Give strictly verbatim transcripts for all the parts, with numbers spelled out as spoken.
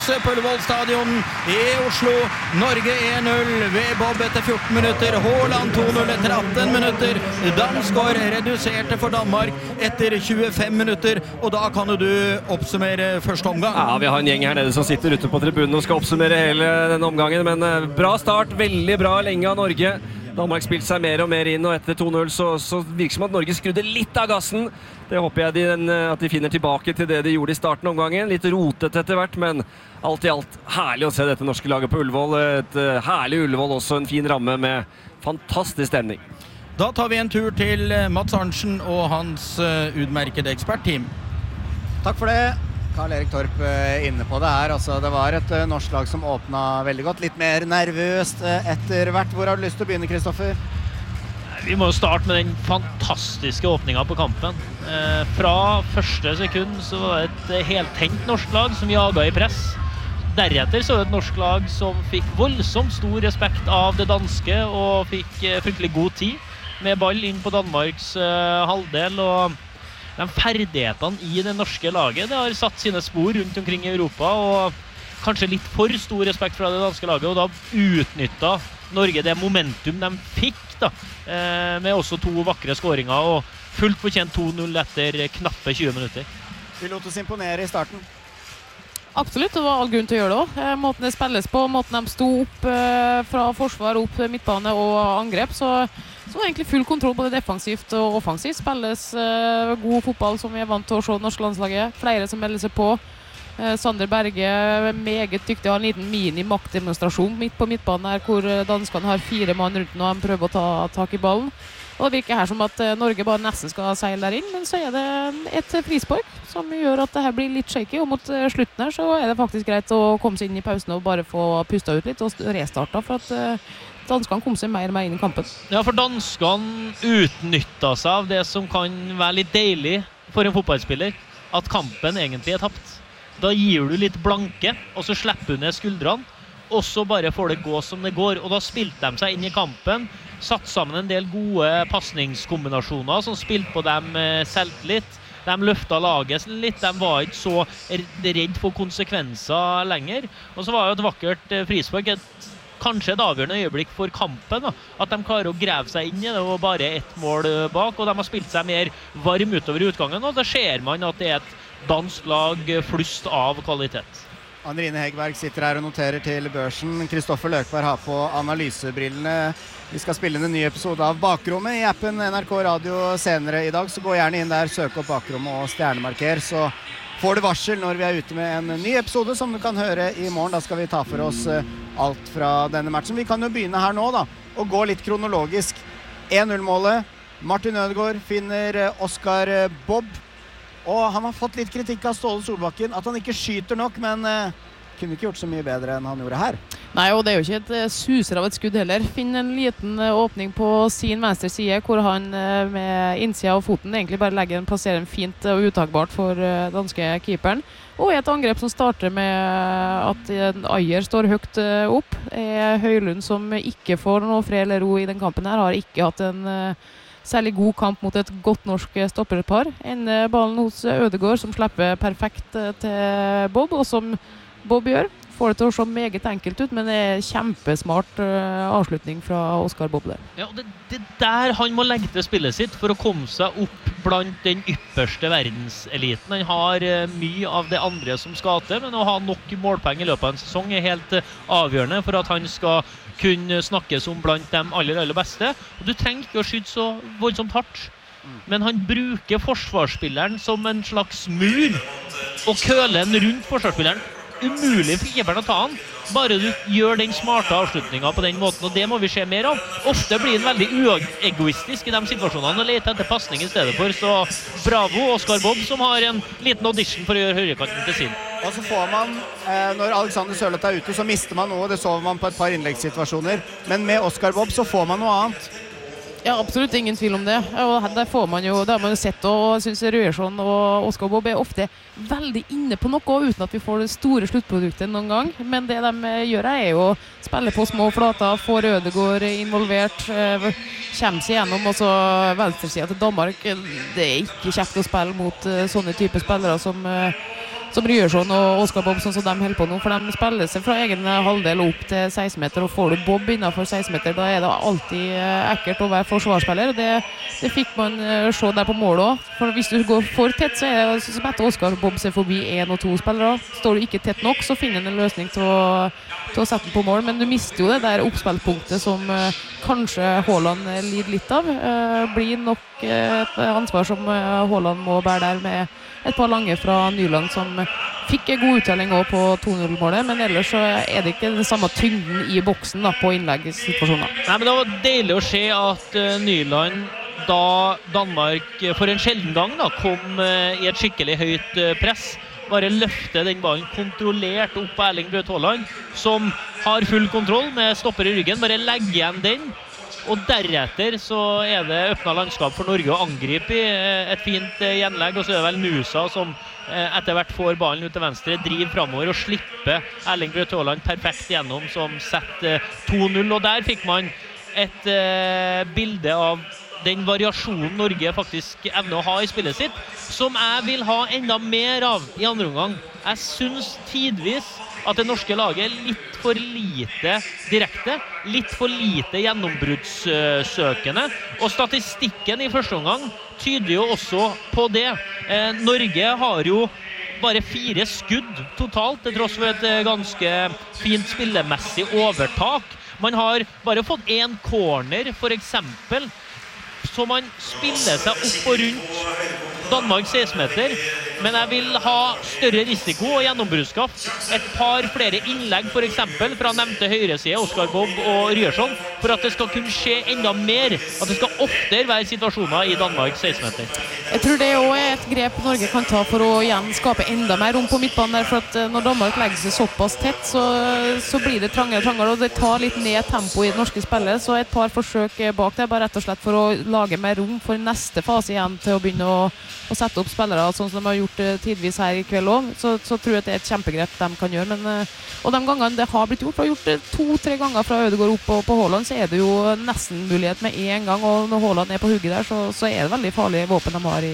På Ullevål stadion i Oslo. Norge en null ved Bob etter fjorten minutter. Haaland to null etter atten minutter. Damsgaard reduserte for Danmark etter tjuefem minutter. Og da kan du oppsummere første omgang. Ja, vi har en gjeng her nede som sitter ute på tribunen og skal oppsummere hele denne omgangen. Men bra start, veldig bra lenge av Norge. Danmark spilte seg mer og mer inn, og etter to null så, så virker som at Norge skrudde litt av gassen. Det håper jeg de, at de finner tilbake til det de gjorde i starten av omgangen. Litt rotet etter hvert, men alt i alt herlig å se dette norske laget på Ullevål. Et herlig Ullevål, også en fin ramme med fantastisk stemning. Da tar vi en tur til Mats Arntzen og hans utmerkede ekspertteam. Takk for det. Karl-Erik Torp inne på det her. Altså, det var et uh, norsk lag som åpnet veldig godt. Litt mer nervøst uh, etter hvert. Hvor har du lyst til å begynne, Kristoffer? Vi må jo starte med den fantastiske åpningen på kampen. Eh, fra første sekund så var det et helt tent norsk lag som jaget i press. Deretter så var det et norsk lag som fikk voldsomt stor respekt av det danske og fikk eh, fryktelig god tid med ball inn på Danmarks eh, halvdel. Og de ferdighetene i det norske laget, det har satt sine spor rundt omkring i Europa, og kanskje litt for stor respekt fra det danske laget, og da utnyttet Norge det momentum de fikk da, eh, med også to vakre skåringer, og fullt fortjent to null etter knappe tjue minutter. Vi lot oss imponere i starten. Absolutt, det var all grunn til å gjøre det også. Måten det spilles på, måten de sto opp eh, fra forsvar, opp midtbane og angrep, så, så var det egentlig full kontroll både defensivt og offensivt. Spilles eh, god fotball som vi er vant til å se det norske landslaget. Flere som melder seg på. Eh, Sander Berge, meget dyktig, har en liten mini-maktdemonstrasjon midt på midtbanen her, hvor danskene har fire mann rundt og de prøver å ta tak i ballen. Og det virker her som at Norge bare nesten skal seile der inn, men så er det et frispark som gjør at det her blir litt shaky, og mot slutten her så er det faktisk greit å komme seg inn i pausen og bare få pustet ut litt og restarta, for at danskene kom seg mer og mer inn i kampen. Ja, for danskene utnyttet seg av det som kan være litt deilig for en fotballspiller, at kampen egentlig er tapt. Da gir du litt blanke, og så slipper du ned skuldrene, og så bare får det gå som det går, og da spilte de seg inn i kampen, satt sammen en del gode passningskombinasjoner som spilte på dem selvtillit. De løftet laget litt, de var ikke så redd for konsekvenser lenger. Og så var det et vakkert frispark, et, kanskje et avgjørende øyeblikk for kampen, da. At de klarer å greve seg inn i det, og bare ett mål bak, og de har spilt seg mer varm utover i utgangen, og da ser man at det er et dansk lag flust av kvalitet. Anne-Rine Hegberg sitter her og noterer til børsen. Kristoffer Løkberg har på analysebrillene. Vi skal spille inn en ny episode av Bakrommet i appen N R K Radio senere i dag, så gå gjerne inn der, søk opp Bakrommet og stjernemarker, så får du varsel når vi er ute med en ny episode som du kan høre i morgen. Da skal vi ta for oss alt fra denne matchen. Vi kan jo begynne her nå da, og gå litt kronologisk. en null-målet. Martin Ødegaard finner Oscar Bob. Og han har fått litt kritikk av Ståle Solbakken, at han ikke skyter nok, men uh, kunne ikke gjort så mye bedre enn han gjorde her. Nei, og det er jo ikke et uh, suser av et skudd heller. Finn en liten uh, åpning på sin venstre side, hvor han uh, med innsida av foten egentlig bare legger en, plasserer en fint og uttakbart for uh, danske keeperen. Og et angrep som starter med uh, at uh, Ajer står høyt uh, opp. Er Høylund som ikke får noe fred eller ro i den kampen her, har ikke hatt en uh, særlig god kamp mot et godt norsk stopperpar. Ender ballen hos Ødegaard som slipper perfekt til Bob, og som Bob gjør. Får det til å se meget enkelt ut, men det er kjempesmart uh, avslutning fra Oscar Bob der. Ja, det, det der han må legge til spillet sitt for å komme seg opp blant den ypperste verdenseliten. Han har uh, mye av det andre som skal til, men å ha nok målpoeng i løpet av en sesong er helt uh, avgjørende for at han skal kunne snakkes om blant dem aller, aller beste. Og du trenger ikke å skyte så voldsomt hardt. Men han bruker forsvarsspilleren som en slags mur og køler den rundt forsvarsspilleren. Umulig for keeperen å ta han. Bare du gjør den smarte avslutningen på den måten, og det må vi se mer av. Ofte blir han veldig uegoistisk i de situasjonene og leter etter passning i stedet for. Så bravo Oscar Bob, som har en liten audition for å gjøre høyrekanten til sin. Og så får man, eh, når Alexander Sørloth er ute, så mister man noe. Det så man på et par innleggssituasjoner. Men med Oscar Bob så får man noe annet. Ja, absolutt ingen tvil om det. Og der får man jo, det har man jo sett, og jeg synes Røyersson og Oscar Bob er ofte veldig inne på noe, uten at vi får det store sluttproduktet noen gang. Men det de gjør er jo å spille på små flater, får Ødegaard involvert, kommer seg gjennom, og så venstresiden til Danmark. Det er ikke kjekt å spille mot sånne typer spillere som som Ryerson og Oskar Bob, sånn som de holder på nå, for de spiller seg fra egen halvdel opp til seksten meter, og får du Bob innenfor seksten meter, da er det alltid ekkelt å være forsvarsspiller, og det, det fikk man se der på målet også, for hvis du går for tett, så er det som etter Oskar Bob ser forbi en og to spillere, står du ikke tett nok, så finner en en løsning til å, til å sette den på mål, men du mister jo det der oppspillpunktet som uh, kanskje Haaland lider litt av, uh, blir nok uh, et ansvar som uh, Haaland må bære der med et par lange fra Nyland som fikk en god uttelling også på to null-målet, men ellers så er det ikke den samme tyngden i boksen da, på innleggssituasjoner. Nei, men det var deilig å se at uh, Nyland, da Danmark for en sjelden gang da, kom uh, i et skikkelig høyt uh, press, bare løfte den ballen kontrollert opp på Erling Braut Haaland, som har full kontroll med stopper i ryggen, bare legge igjen den, og deretter så er det øppnet landskap for Norge å angripe i et fint gjenlegg, og så er det vel Nusa som etter hvert får ballen ut til venstre, driver fremover og slipper Erling Braut Haaland perfekt gjennom, som setter to null, og der fikk man et uh, bilde av den variasjonen Norge faktisk evner å ha i spillet sitt, som jeg vil ha enda mer av i andre omgang. Jeg synes tidvis at det norske laget er litt for lite direkte, litt for lite gjennombruddssøkende, og statistikken i første omgang tyder jo også på det. Eh, Norge har jo bare fire skudd totalt, til tross for et ganske fint spillemessig overtak. Man har bare fått en corner, for eksempel, så man spiller seg opp og rundt Danmark seksten meter, men jeg vil ha større risiko og gjennombruddskraft. Et par flere innlegg, for eksempel, fra nevnte høyreside, Oskar Bob og Ryerson, for at det skal kunne skje enda mer, at det skal oftere være situasjoner i Danmark seksten meter. Jeg tror det også er et grep Norge kan ta for å igjen skape enda mer rom på midtbanen der, for at når Danmark legger seg såpass tett, så, så blir det trangere og trangere, og det tar litt ned tempo i det norske spillet, så et par forsøk bak det, bare rett og slett for å lage mer rom for neste fase igjen til å begynne å, å sette opp spillere, sånn som de har gjort tidvis her i kveld også, så, så tror jeg at det er et kjempegrep de kan gjøre, men, og de gangene det har blitt gjort, for å ha gjort det to-tre ganger fra Ødegaard opp på, på Haaland, så er det jo nesten mulighet med en gang, og når Haaland er på hugget der, så, så er det veldig farlig våpen de har i,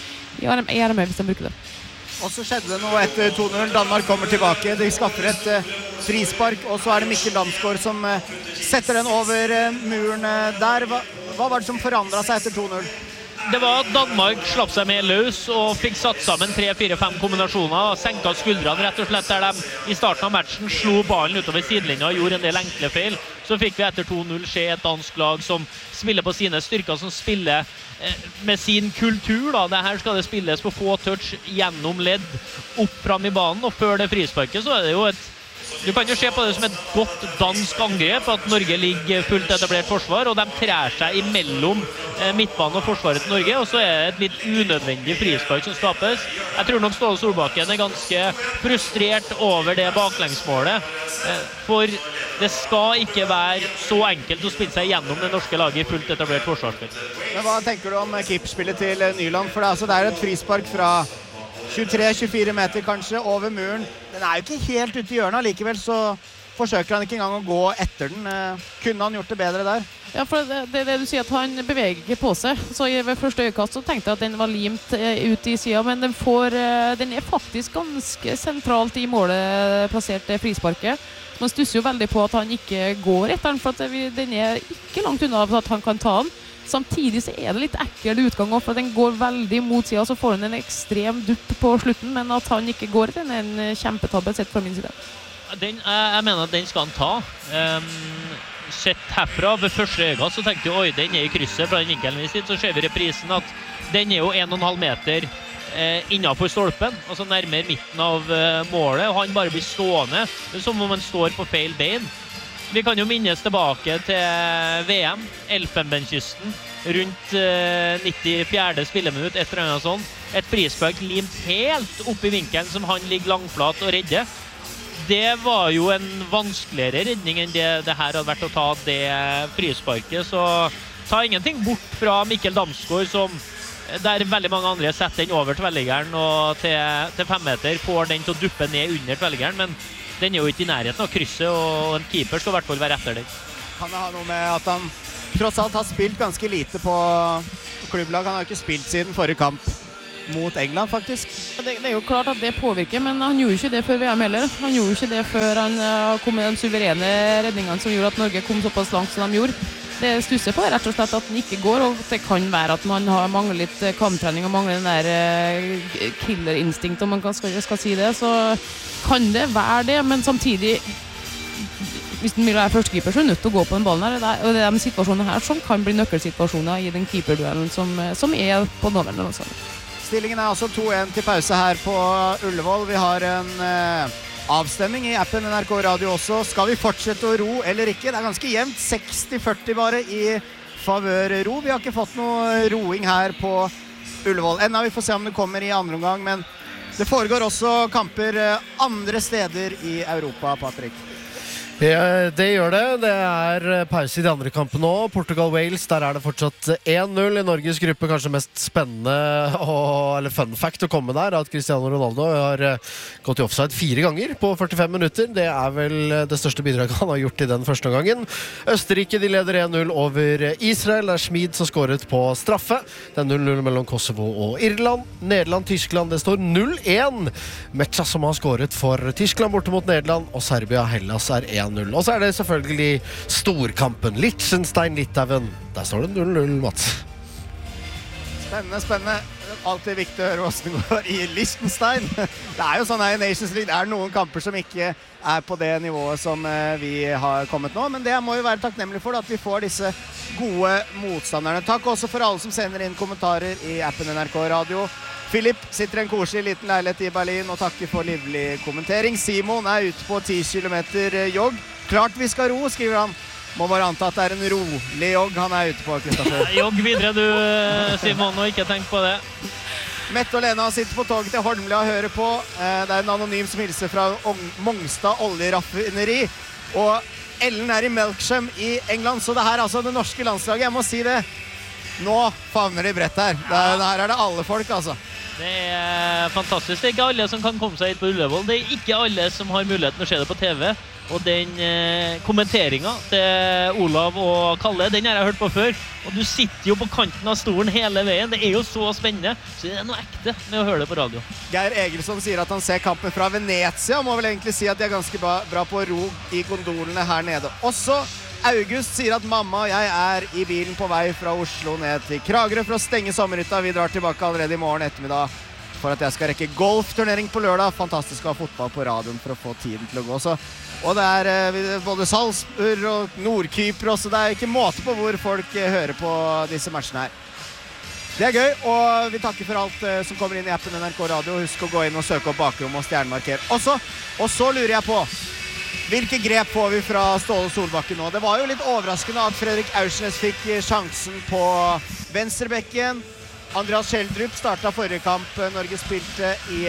i R M E hvis de bruker det. Og så skjedde det noe etter to null. Danmark kommer tilbake. De skaffer et uh, frispark, og så er det Mikkel Damsgaard som uh, setter den over uh, muren uh, der. Hva, hva var det som forandret seg etter to null? Det var at Danmark slapp seg med løs og fikk satt sammen tre fire fem kombinasjoner, senket skuldrene rett og slett der de i starten av matchen slo ballen utover sidelinja og gjorde en del enkle feil. Så fikk vi etter to null se et dansk lag som spiller på sine styrker, som spiller eh, med sin kultur. Da. Det her skal det spilles på få touch gjennom ledd, opp fram i banen, og før det frisparket så er det jo et Du kan jo se på det som et godt dansk angrep, at Norge ligger fullt etablert forsvar, og de trær seg imellom eh, midtbanen og forsvaret til Norge, og så er det et litt unødvendig frispark som skapes. Jeg tror nok Ståle Solbakken er ganske frustrert over det baklengsmålet, eh, for det skal ikke være så enkelt å spille seg gjennom det norske laget i fullt etablert forsvarsspill. Men hva tenker du om keeperspillet til Nyland? For det er, altså, det er et frispark fra tjuetre til tjuefire meter kanskje, over muren. Den er jo ikke helt ute i hjørnet, likevel så forsøker han ikke engang å gå etter den. Kunne han gjort det bedre der? Ja, for det, det, det du sier at han beveger ikke på seg. Så ved første øyekast så tenkte jeg at den var limt eh, ut i siden, men den, får, eh, den er faktisk ganske sentralt i målet plassert eh, frisparket. Man stusser jo veldig på at han ikke går etter den, for at det, den er ikke langt unna at han kan ta den. Samtidig så er det litt ekkel utgang, for den går veldig mot siden, så får han en ekstrem dupp på slutten, men at han ikke går etter den er en kjempetabbe sett fra min side. Den, jeg mener at den skal han ta. Um, sett herfra ved første øyekast så tenkte jeg, oi, den er i krysset fra den vinkelen vi sitter, så ser vi reprisen at den er jo en og en halv meter eh, innenfor stolpen, altså nærmere midten av eh, målet, og han bare blir stående, som om han står på feil bein. Vi kan jo minnes tilbake til V M, Elfenbenskysten, rundt eh, nittifjerde spilleminutt, et eller annet sånt. Et frispark limt helt opp i vinkelen som han ligger langflat og redder. Det var jo en vanskeligere redning enn det, det her hadde vært å ta det frisparket, så ta ingenting bort fra Mikkel Damsgaard, som der veldig mange andre setter den over tverrliggeren og til, til fem meter får den til å duppe ned under tverrliggeren, men den er jo ikke i nærheten av krysset, og en keeper skal i hvert fall være etter den. Kan det ha noe med at han tross alt har spilt ganske lite på klubblag? Han har ikke spilt siden forrige kamp mot England, faktisk. Det, det er jo klart at det påvirker, men han gjorde jo ikke det før V M heller. Han gjorde jo ikke det før han uh, kom med de suverene redningene som gjorde at Norge kom såpass langt som de gjorde. Det stusser på rett og slett at den ikke går, og det kan være at man har manglet litt kamptrening og mangler den der uh, killerinstinkt, om man kan, skal, skal si det, så kan det være det, men samtidig hvis den vil være førstekeeper, så er nødt til å gå på den ballen her, og det er de situasjonene her som kan bli nøkkelsituasjoner i den keeperduellen som, som er på nåværende også. Stillingen er altså to en til pause her på Ullevål. Vi har en eh, avstemning i appen N R K Radio også. Skal vi fortsette å ro eller ikke? Det er ganske jevnt, seksti førti bare i favør ro. Vi har ikke fått noe roing her på Ullevål. Enda vi får se om det kommer i andre omgang, men det foregår også kamper andre steder i Europa, Patrick. Ja, det gjør det. Det er pause i de andre kampene nå. Portugal-Wales, der er det fortsatt en null i Norges gruppe. Kanskje mest spennende og, eller fun fact å komme der, at Cristiano Ronaldo har gått i offside fire ganger på førtifem minutter. Det er vel det største bidraget han har gjort i den første gangen. Østerrike, de leder en null over Israel. Det er Schmid som skåret på straffe. Det er null null mellom Kosovo og Irland. Nederland, Tyskland, det står null en. Mecha som har skåret for Tyskland borte mot Nederland, og Serbia, Hellas er en null. Og så er det selvfølgelig storkampen Liechtenstein, Litauen. Der står det null null, Mats. Spennende, spennende. Alltid viktig å høre hvordan det går i Liechtenstein. Det er jo sånn her i Nations League. Det er noen kamper som ikke er på det nivået som vi har kommet nå, men det må jo være takknemlig for at vi får disse gode motstanderne. Takk også for alle som sender inn kommentarer i appen N R K Radio. Philip sitter i en koselig liten leilighet i Berlin og takker for livlig kommentering. Simon er ute på ti kilometer jogg. Klart vi skal ro, skriver han. Må bare anta at det er en rolig jogg han er ute på, Kristoffer. Jogg videre du, Simon, og ikke tenk på det. Mette og Lena sitter på toget til Holmlia og hører på. Det er en anonym som hilser fra Mongstad oljeraffineri. Og Ellen er i Melksham i England, så det her er altså det norske landslaget. Jeg må si det. Nå favner de brett her. Her er det alle folk, altså. Det er fantastisk. Det er ikke alle som kan komme seg hit på Ullevål. Det er ikke alle som har muligheten å se det på T V. Og den eh, kommenteringen til Olav og Kalle, den har jeg hørt på før. Og du sitter jo på kanten av stolen hele veien. Det er jo så spennende. Så det er noe ekte med å høre det på radio. Geir Egilson sier at han ser kampen fra Venezia. Må vel egentlig si at de er ganske bra, bra på å ro i gondolene her nede. Også August sier at mamma og jeg er i bilen på vei fra Oslo ned til Kragerø for å stenge sommerhytta. Vi drar tilbake allerede i morgen ettermiddag for at jeg skal rekke golfturnering på lørdag. Fantastisk å ha fotball på radioen for å få tiden til å gå. Så, og det er eh, både Salzburg og Nordkypr også. Det er ikke måte på hvor folk eh, hører på disse matchene her. Det er gøy, og vi takker for alt eh, som kommer inn i appen N R K Radio. Husk å gå inn og søke opp bakrom og stjernemarker også. Og så lurer jeg på, hvilke grep får vi fra Ståle Solbakken nå? Det var jo litt overraskende at Fredrik Aursnes fikk sjansen på venstrebekken. Andreas Schjelderup startet forrige kamp Norge spilte i,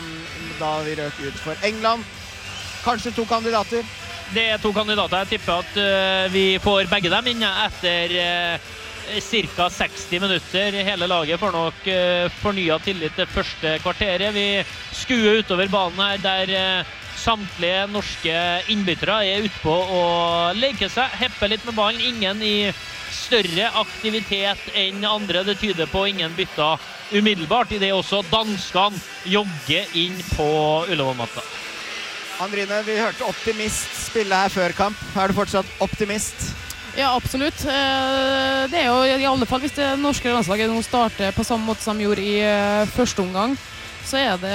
da vi røk ut for England. Kanskje to kandidater? Det er to kandidater. Jeg tipper at uh, vi får begge dem inn etter uh, ca. seksti minutter. Hele laget får nok uh, fornyet tillit til første kvarteret. Vi skuer utover banen her der uh, samtlige norske innbyttere er ute på å leke seg, heppe litt med ballen. Ingen i større aktivitet enn andre. Det tyder på ingen bytter umiddelbart, i det også danskene jogger inn på Ullevål-matta. Andrine, vi hørte Optimist spille her før kamp. Er du fortsatt optimist? Ja, absolutt. Det er jo i alle fall hvis det norske landslaget nå starter på samme måte som de gjorde i første omgang, så er det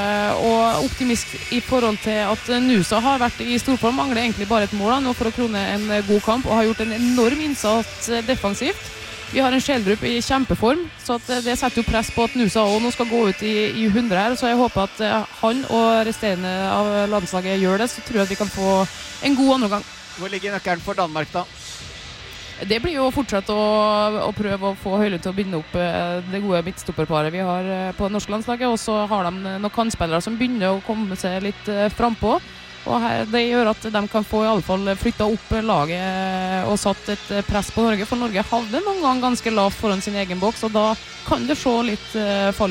og optimist i forhold til at Nusa har vært i storform, mangler egentlig bare et mål nå for å krone en god kamp, og har gjort en enorm innsats defensivt. Vi har en Schjelderup i kjempeform, så at det setter jo press på at Nusa også nå skal gå ut i, i hundre her, så jeg håper at han og resterende av landslaget gjør det, så tror jeg at vi kan få en god andre gang. Hvor ligger nøkkelen for Danmark da? Det blir jo å fortsette å, å prøve å få Høylund til å binde opp det gode midtstopperparet vi har på det norske landslaget, og så har de noen kantspillere som begynner å komme seg litt frempå, og her, det gjør at de kan få i alle fall flyttet opp laget og satt et press på Norge, for Norge hadde noen gang ganske lavt foran sin egen boks, og da kan det se litt farlig ut.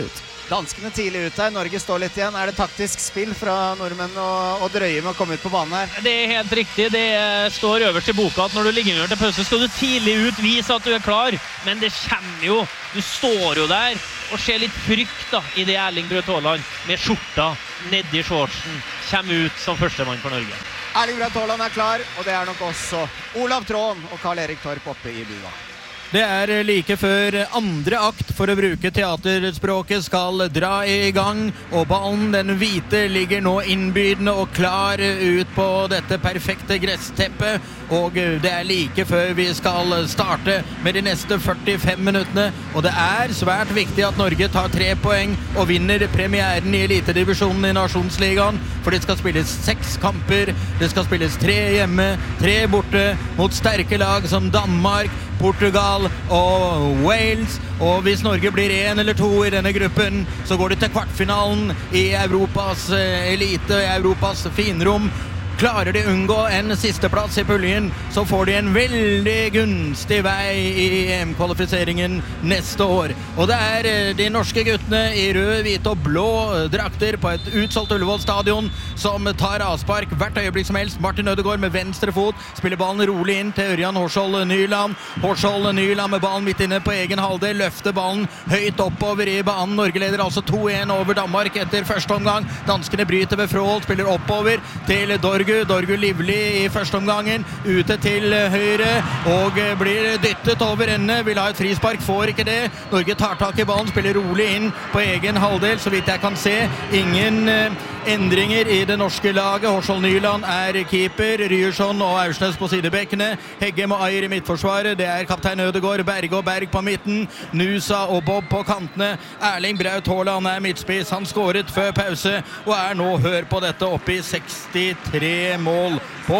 Danskene tidlig ut her, Norge står litt igjen. Er det taktisk spill fra nordmenn å, å drøye med å komme ut på banen her? Det er helt riktig, det står øverst i boka at når du ligger under til pause skal du tidlig ut vise at du er klar, men det kommer jo, du står jo der og ser litt frykt da, i det Erling Braut Haaland med skjorta nedi shortsen, kommer ut som førstemann for Norge. Erling Braut Haaland er klar, og det er nok også Olav Tråen og Karl-Erik Torp oppe i bua. Det er like før andre akt for å bruke teaterspråket skal dra i gang, og ballen, den hvite, ligger nå innbydende og klar ut på dette perfekte gressteppet, og det er like før vi skal starte med de neste førtifem minuttene, og det er svært viktig at Norge tar tre poeng og vinner premieren i elitedivisjonen i Nasjonsligaen, for det skal spilles seks kamper, det skal spilles tre hjemme, tre borte, mot sterke lag som Danmark, Portugal og Wales, og hvis Norge blir en eller to i denne gruppen, så går de til kvartfinalen i Europas elite, i Europas finrom. Klarer de unngå en sisteplass i puljen, så får de en veldig gunstig vei i E M-kvalifiseringen neste år. Og det er de norske guttene i rød, hvite og blå drakter på et utsolgt Ullevål stadion som tar avspark hvert øyeblikk som helst. Martin Ødegaard med venstre fot spiller ballen rolig inn til Ørjan Hårskjold Nyland. Hårskjold Nyland med ballen midt inne på egen halvdel, løfter ballen høyt oppover i banen. Norge leder altså to en over Danmark etter første omgang. Danskene bryter ved Fråholt, spiller oppover til Dorg Dorgu livlig i første omgangen, ute til høyre og blir dyttet over ende, vil ha et frispark, får ikke det. Norge tar tak i ballen, spiller rolig inn på egen halvdel, så vidt jeg kan se. Ingen eh, endringer i det norske laget. Hårskjold Nyland er keeper, Ryerson og Aursnes på sidebekkene, Heggem og Ayer i midtforsvaret, det er kaptein Ødegaard, Berge og Berg på midten, Nusa og Bob på kantene. Erling Braut Haaland er midtspiss, han skåret før pause og er nå, hør på dette, oppe i sekstitre mål på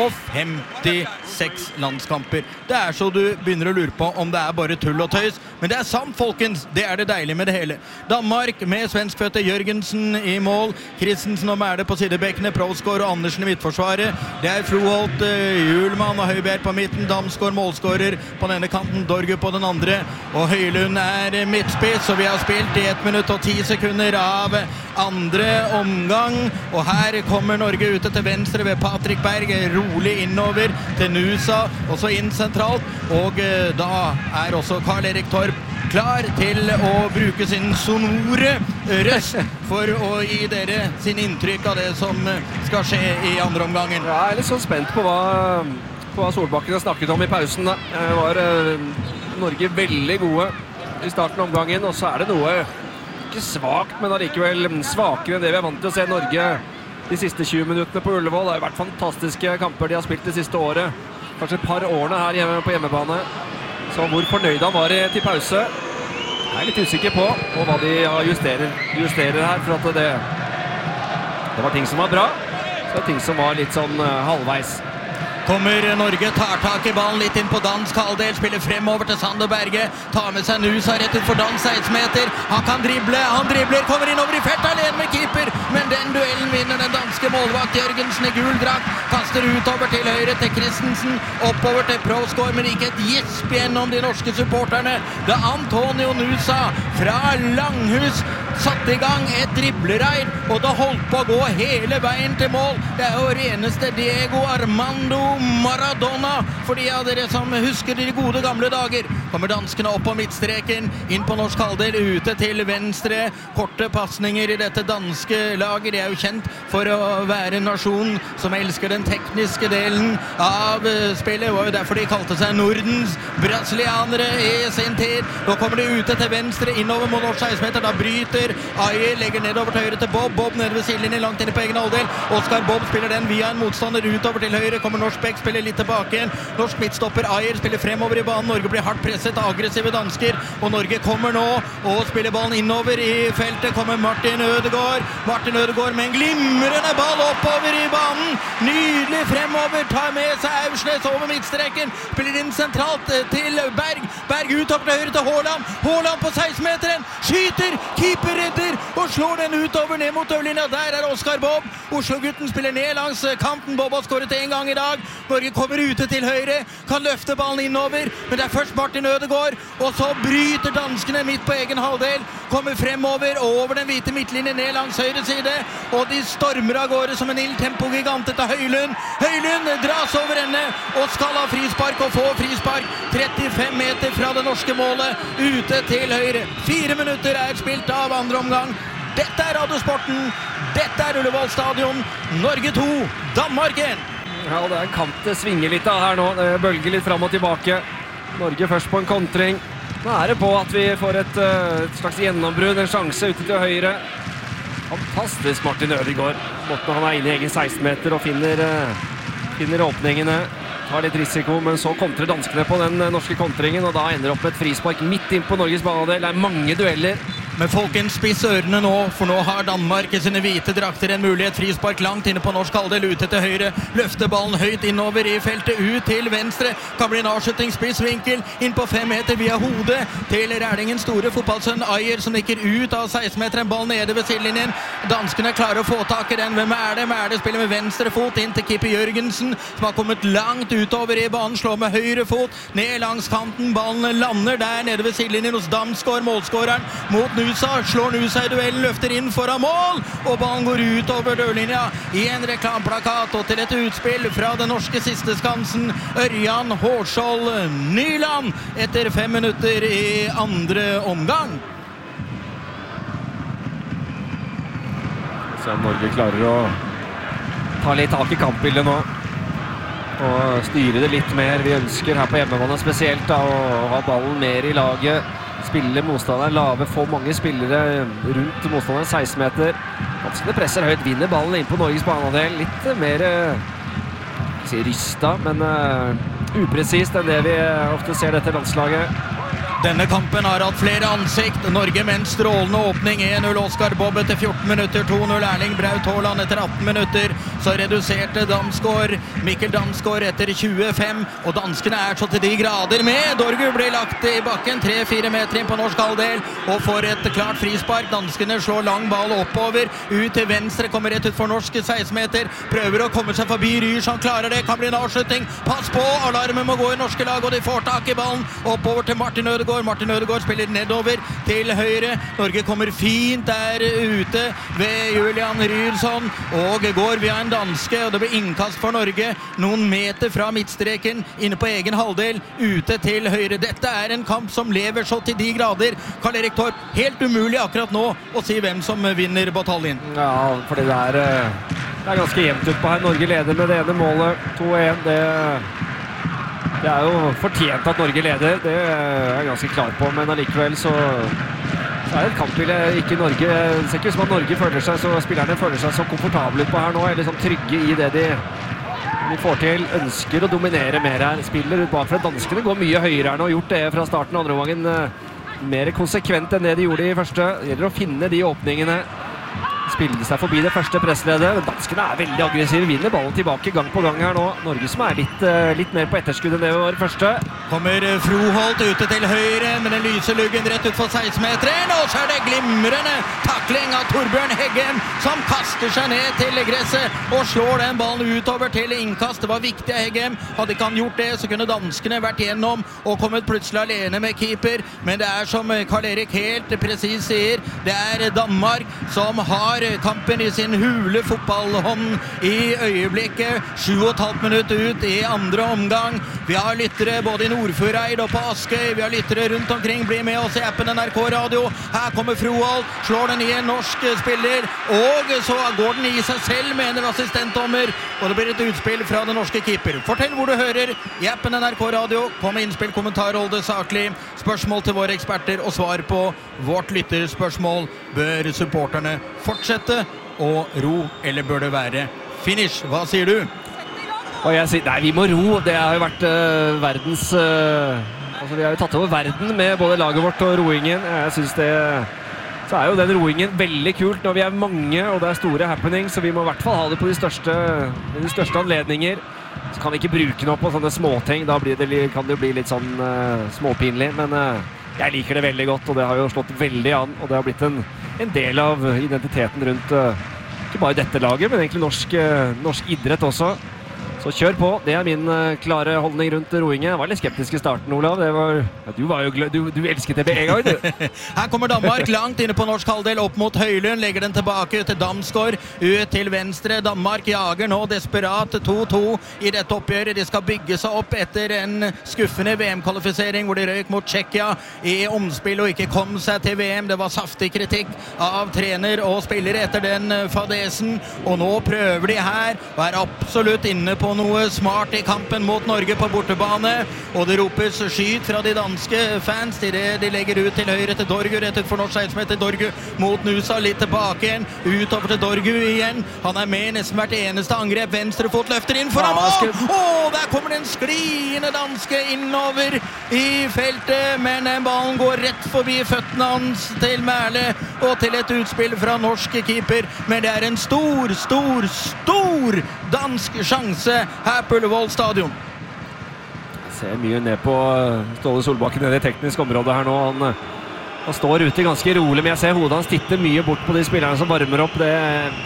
femtiseks landskamper. Det er så du begynner å lure på om det er bare tull og tøys, men det er sant, folkens. Det er det deilige med det hele. Danmark med svenskfødte Jørgensen i mål, Christensen og Mæle på sidebekkene, Provsgaard og Andersen i midtforsvaret. Det er Froholt, Hjulmann og Høibjerg på midten, Damsgaard målskårer på denne kanten, Dorgu på den andre, og Høylund er midtspiss, og vi har spilt i ett minutt og ti sekunder av andre omgang, og her kommer Norge ute til venstre ved Patrick Berg, rolig innover til Nusa, og så inn sentralt, og eh, da er også Karl-Erik Torp klar til å bruke sin sonore røst for å gi dere sin inntrykk av det som skal skje i andre omgangen. Jeg er litt så spent på hva, på hva Solbakken har snakket om i pausen. Det var eh, Norge veldig gode i starten av omgangen, og så er det noe ikke svagt, men allikevel svakere enn det vi er vant til å se Norge de siste tjue minuttene på Ullevål. Det har vært fantastiske kamper de har spilt det siste året. Kanskje et par årene her hjemme på hjemmebane. Så hvor fornøyd han var til pause, jeg er litt usikker på, og hva de justerer, justerer her, for at det, det var ting som var bra, så var ting som var litt sånn halvveis. Kommer Norge, tar tak i ballen litt inn på dansk halvdel, spiller fremover til Sander Berge, tar med seg Nusa rett ut for dans, seksten meter, han kan drible, han dribler, kommer inn over i felt alene med keeper, men den duellen vinner den danske målvakt Jørgensen i gul drakt, kaster utover til høyre til Christensen, oppover til Provsgaard, men ikke et gisp gjennom de norske supporterne. Det er Antonio Nusa fra Langhus, satt i gang et driblereid, og det holdt på å gå hele veien til mål. Det er jo reneste Diego Armando Maradona, for de av dere som husker de gode gamle dager. Kommer danskene opp på midtstreken, inn på norsk halvdel, ute til venstre, korte passninger i dette danske laget. De er jo kjent for å være en nasjon som elsker den tekniske delen av spillet, og derfor de kalte seg Nordens brasilianere i sin tid. Nå kommer de ute til venstre, innover mot norsk seksten meter, da bryter Ayer, legger nedover til høyre til Bob, Bob nede ved sidelinjen, langt inne på egen halvdel. Oskar Bob spiller den via en motstander utover til høyre, kommer norsk bekk, spiller litt tilbake igjen. Norsk midtstopper Ayer spiller fremover i banen, Norge blir hardt presset av aggressive dansker, og Norge kommer nå og spiller ballen innover i feltet, kommer Martin Ødegaard, Martin Ødegaard med en glimrende ball oppover i banen, ny nydelig fremover, tar med seg Aursnes over midtstreken, spiller inn sentralt til Berg, Berg utover til høyre til Haaland, Haaland på seksten-meteren, skyter, keeper redder, og slår den utover ned mot dørlinja, der er Oscar Bob, Oslo-gutten spiller ned langs kanten, Bob har skåret en gang i dag, Norge kommer ute til høyre, kan løfte ballen innover, men det er først Martin Ødegaard, og så bryter danskene midt på egen halvdel, kommer fremover over den hvite midtlinjen ned langs høyre side, og de stormer av gårde som en ildtempo-gigant til Høylund. Høylund dras over ende og skal ha frispark og få frispark trettifem meter fra det norske målet, ute til høyre. Fire minutter er spilt av andre omgang. Dette er Radiosporten, dette er Ullevål Stadion, Norge to, Danmark én. Ja, det er en kamp det svinger litt av her nå, det bølger litt frem og tilbake. Norge først på en kontring. Nå er det på at vi får et, et slags gjennombrudd, en sjanse ute til høyre. Fantastisk Martin Ødegaard. Måten han er inne i egen seksten-meter og finner, finner åpningene. Tar litt risiko, men så kontrer danskene på den norske kontringen, og da ender det opp med et frispark midt inn på Norges banedel. Det er mange dueller. Men folkens, spiss ørene nå, for nå har Danmark i sine hvite drakter en mulighet. Frispark langt inne på norsk halvdel, ute til høyre. Løfter ballen høyt innover i feltet, ut til venstre. Kan bli en avslutning, spissvinkel, inn på fem meter via hodet til Rærlingens store fotballsønn Ayer, som nikker ut av seksten-meteren, ball nede ved sidelinjen. Danskene klarer å få tak i den. Hvem er det? Mæle spiller med venstre fot inn til keeper Jørgensen, som har kommet langt utover i banen, slår med høyre fot, ned langs kanten. Ballen lander der nede ved sidelinjen hos Damsgaard, målskåreren, mot Nusa, slår Nusa i duellen, løfter inn foran mål, og ballen går ut over dørlinja i en reklamplakat, og til et utspill fra den norske siste skansen, Ørjan Hårskjold Nyland, etter fem minutter i andre omgang. Så Norge klarer å ta litt tak i kampbildet nå, og styre det litt mer. Vi ønsker her på hjemmebane spesielt da, å ha ballen mer i laget, spille motstanderen lave, få mange spillere rundt motstanderen seksten-meter. Danskene presser høyt, vinner ballen inn på Norges banedel. Litt mer ikke si rysta, men uh, upresist enn det vi ofte ser dette landslaget. Denne kampen har hatt flere ansikt. Norge med en strålende åpning, en null Oscar Bob etter fjorten minutter, to null Erling Braut Haaland etter atten minutter. Så reduserte Damsgaard, Mikkel Damsgaard etter tjuefem, og danskene er så til de grader med. Dorgu blir lagt i bakken, tre fire meter inn på norsk halvdel, og får et klart frispark. Danskene slår lang ball oppover, ut til venstre, kommer rett ut for norsk seksten-meter, prøver å komme seg forbi Ryr, som klarer det, kan bli en avslutning. Pass på, alarmen må gå i norske lag, og de får tak i ballen, oppover til Martin Ødegaard. Martin Ødegaard spiller nedover til høyre. Norge kommer fint der ute ved Julian Ryrsson og går via en danske, og det blir innkast for Norge noen meter fra midtstreken inne på egen halvdel, ute til høyre. Dette er en kamp som lever så til de grader. Karl Erik Torp, helt umulig akkurat nå å si hvem som vinner bataljen. Ja, fordi det er, det er ganske jevnt ut på her. Norge leder med det ene målet, to en. Det Det er jo fortjent at Norge leder, det er jeg ganske klar på, men allikevel så, så er det et kampbilde ikke Norge, det ser ikke ut som at Norge føler seg, så spillerne føler seg så komfortable på her nå, eller sånn trygge i det de, de får til, ønsker å dominere mer her, spiller ut bakfra. Danskene går mye høyere her nå, og gjort det fra starten av andre gangen mer konsekvent enn det de gjorde i første. Det gjelder å finne de åpningene, spille seg forbi det første pressledet. Danskene er veldig aggressive, vinner ballen tilbake gang på gang her nå. Norge som er litt, litt mer på etterskudd enn det var første. Kommer Froholt ute til høyre med den lyse luggen rett ut for seksten-meteren, og så er det glimrende takling av Torbjørn Heggem, som kaster seg ned til gresset og slår den ballen utover til innkast. Det var viktig av Heggem. Hadde ikke han gjort det, så kunne danskene vært gjennom og kommet plutselig alene med keeper. Men det er som Karl Erik helt precis sier, det er Danmark som har kampen i sin hule fotballhånd i øyeblikket. Sju og et halvt minutt ut i andre omgang. Vi har lyttere både i Nordfjordeid og på Askøy. Vi har lyttere rundt omkring. Bli med oss i appen N R K Radio. Her kommer Froholt, slår den i en norsk spiller, og så går den i seg selv, mener assistentdommer, og det blir et utspill fra den norske keeper. Fortell hvor du hører i appen N R K Radio. Kom med innspill, kommentar, hold det saklig. Spørsmål til våre eksperter og svar på vårt lytterspørsmål. Bør supporterne fortsette å ro, eller bør det være finish? Hva sier du? Og jeg sier, nei, vi må ro. Det har jo vært uh, verdens uh, altså vi har jo tatt over verden med både laget vårt og roingen. Jeg synes det så er jo den roingen veldig kult når vi er mange, og det er store happenings, så vi må i hvert fall ha det på de største, de største anledninger. Så kan vi ikke bruke den opp på sånne småting, da blir det, kan det bli litt sånn uh, småpinlig, men uh, jeg liker det veldig godt, og det har jo slått veldig an, og det har blitt en, en del av identiteten rundt uh, ikke bare dette laget, men egentlig norsk, uh, norsk idrett også. Så kjør på, det er min uh, klare holdning rundt roingen. Jeg var litt skeptisk i starten, Olav. Det var, ja, du var jo glad, du, du elsket det med en gang, du. Her kommer Danmark langt inne på norsk halvdel, opp mot Høylund, legger den tilbake til Damsgaard, ut til venstre. Danmark jager nå desperat to to i dette oppgjøret. De skal bygge seg opp etter en skuffende V M-kvalifisering, hvor de røyk mot Tsjekkia i omspill og ikke kom seg til V M. Det var saftig kritikk av trener og spillere etter den fadesen, og nå prøver de her, og er absolutt inne på noe smart i kampen mot Norge på bortebane, og det ropes skyt fra de danske fans til det de legger ut til høyre til Dorgu, rett ut for norsk seitsmeter. Dorgu mot Nusa, litt tilbake igjen, utover til Dorgu igjen. Han er med i nesten hvert eneste angrep, venstre fot løfter inn foran mål! Åh, der kommer den skliende danske innover i feltet, men den ballen går rett forbi føttene hans til Mærle, og til et utspill fra norsk keeper, men det er en stor, stor, stor dansk sjanse her på Ullevål stadion. Jeg ser mye ned på Ståle Solbakken nede i teknisk område her nå. Han, han står ute ganske rolig, men jeg ser hodet hans titte mye bort på de spillerne som varmer opp. Det,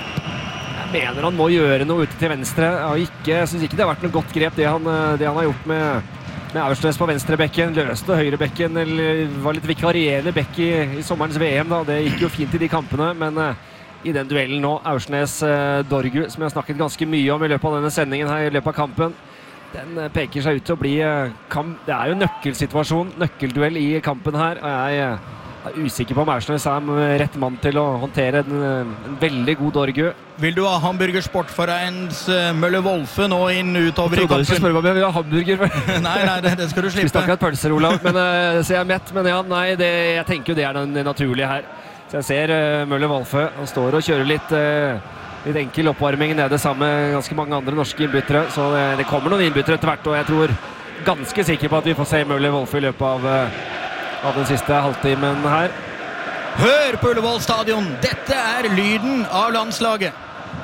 jeg mener han må gjøre noe ute til venstre. Jeg, ikke, jeg synes ikke det har vært noe godt grep det han, det han har gjort med, med Aursnes på venstre bekken. Løste høyre bekken, eller var litt vikarierende bekk i, i sommerens V M da. Det gikk jo fint i de kampene, men i den duellen nå, Aursnes-Dorgu, som jeg har snakket ganske mye om i løpet av denne sendingen her, i løpet av kampen, den peker seg ut til å bli kamp. Det er jo en nøkkelsituasjon, nøkkelduell i kampen her, og jeg er usikker på om Aursnes er rett mann til å håndtere en, en veldig god Dorgu. Vil du ha Hamburger Sportforeins Mølle Wolfe nå inn utover i kampen? Jeg trodde du skulle spørre meg om jeg vil ha hamburger. nei, nei, det, det skal du slippe. Vi snakker et pølser, Olav, men uh, så jeg er mett, men ja, nei, det, jeg tenker jo det er den naturlige her. Så jeg ser uh, Mølle Wolfe, han står og kjører litt, uh, litt enkel oppvarming nede sammen med ganske mange andre norske innbyttere, så det, det kommer noen innbyttere etter hvert, og jeg tror ganske sikker på at vi får se Mølle Wolfe i løpet av, uh, av den siste halvtimen her. Hør på Ullevål stadion, dette er lyden av landslaget.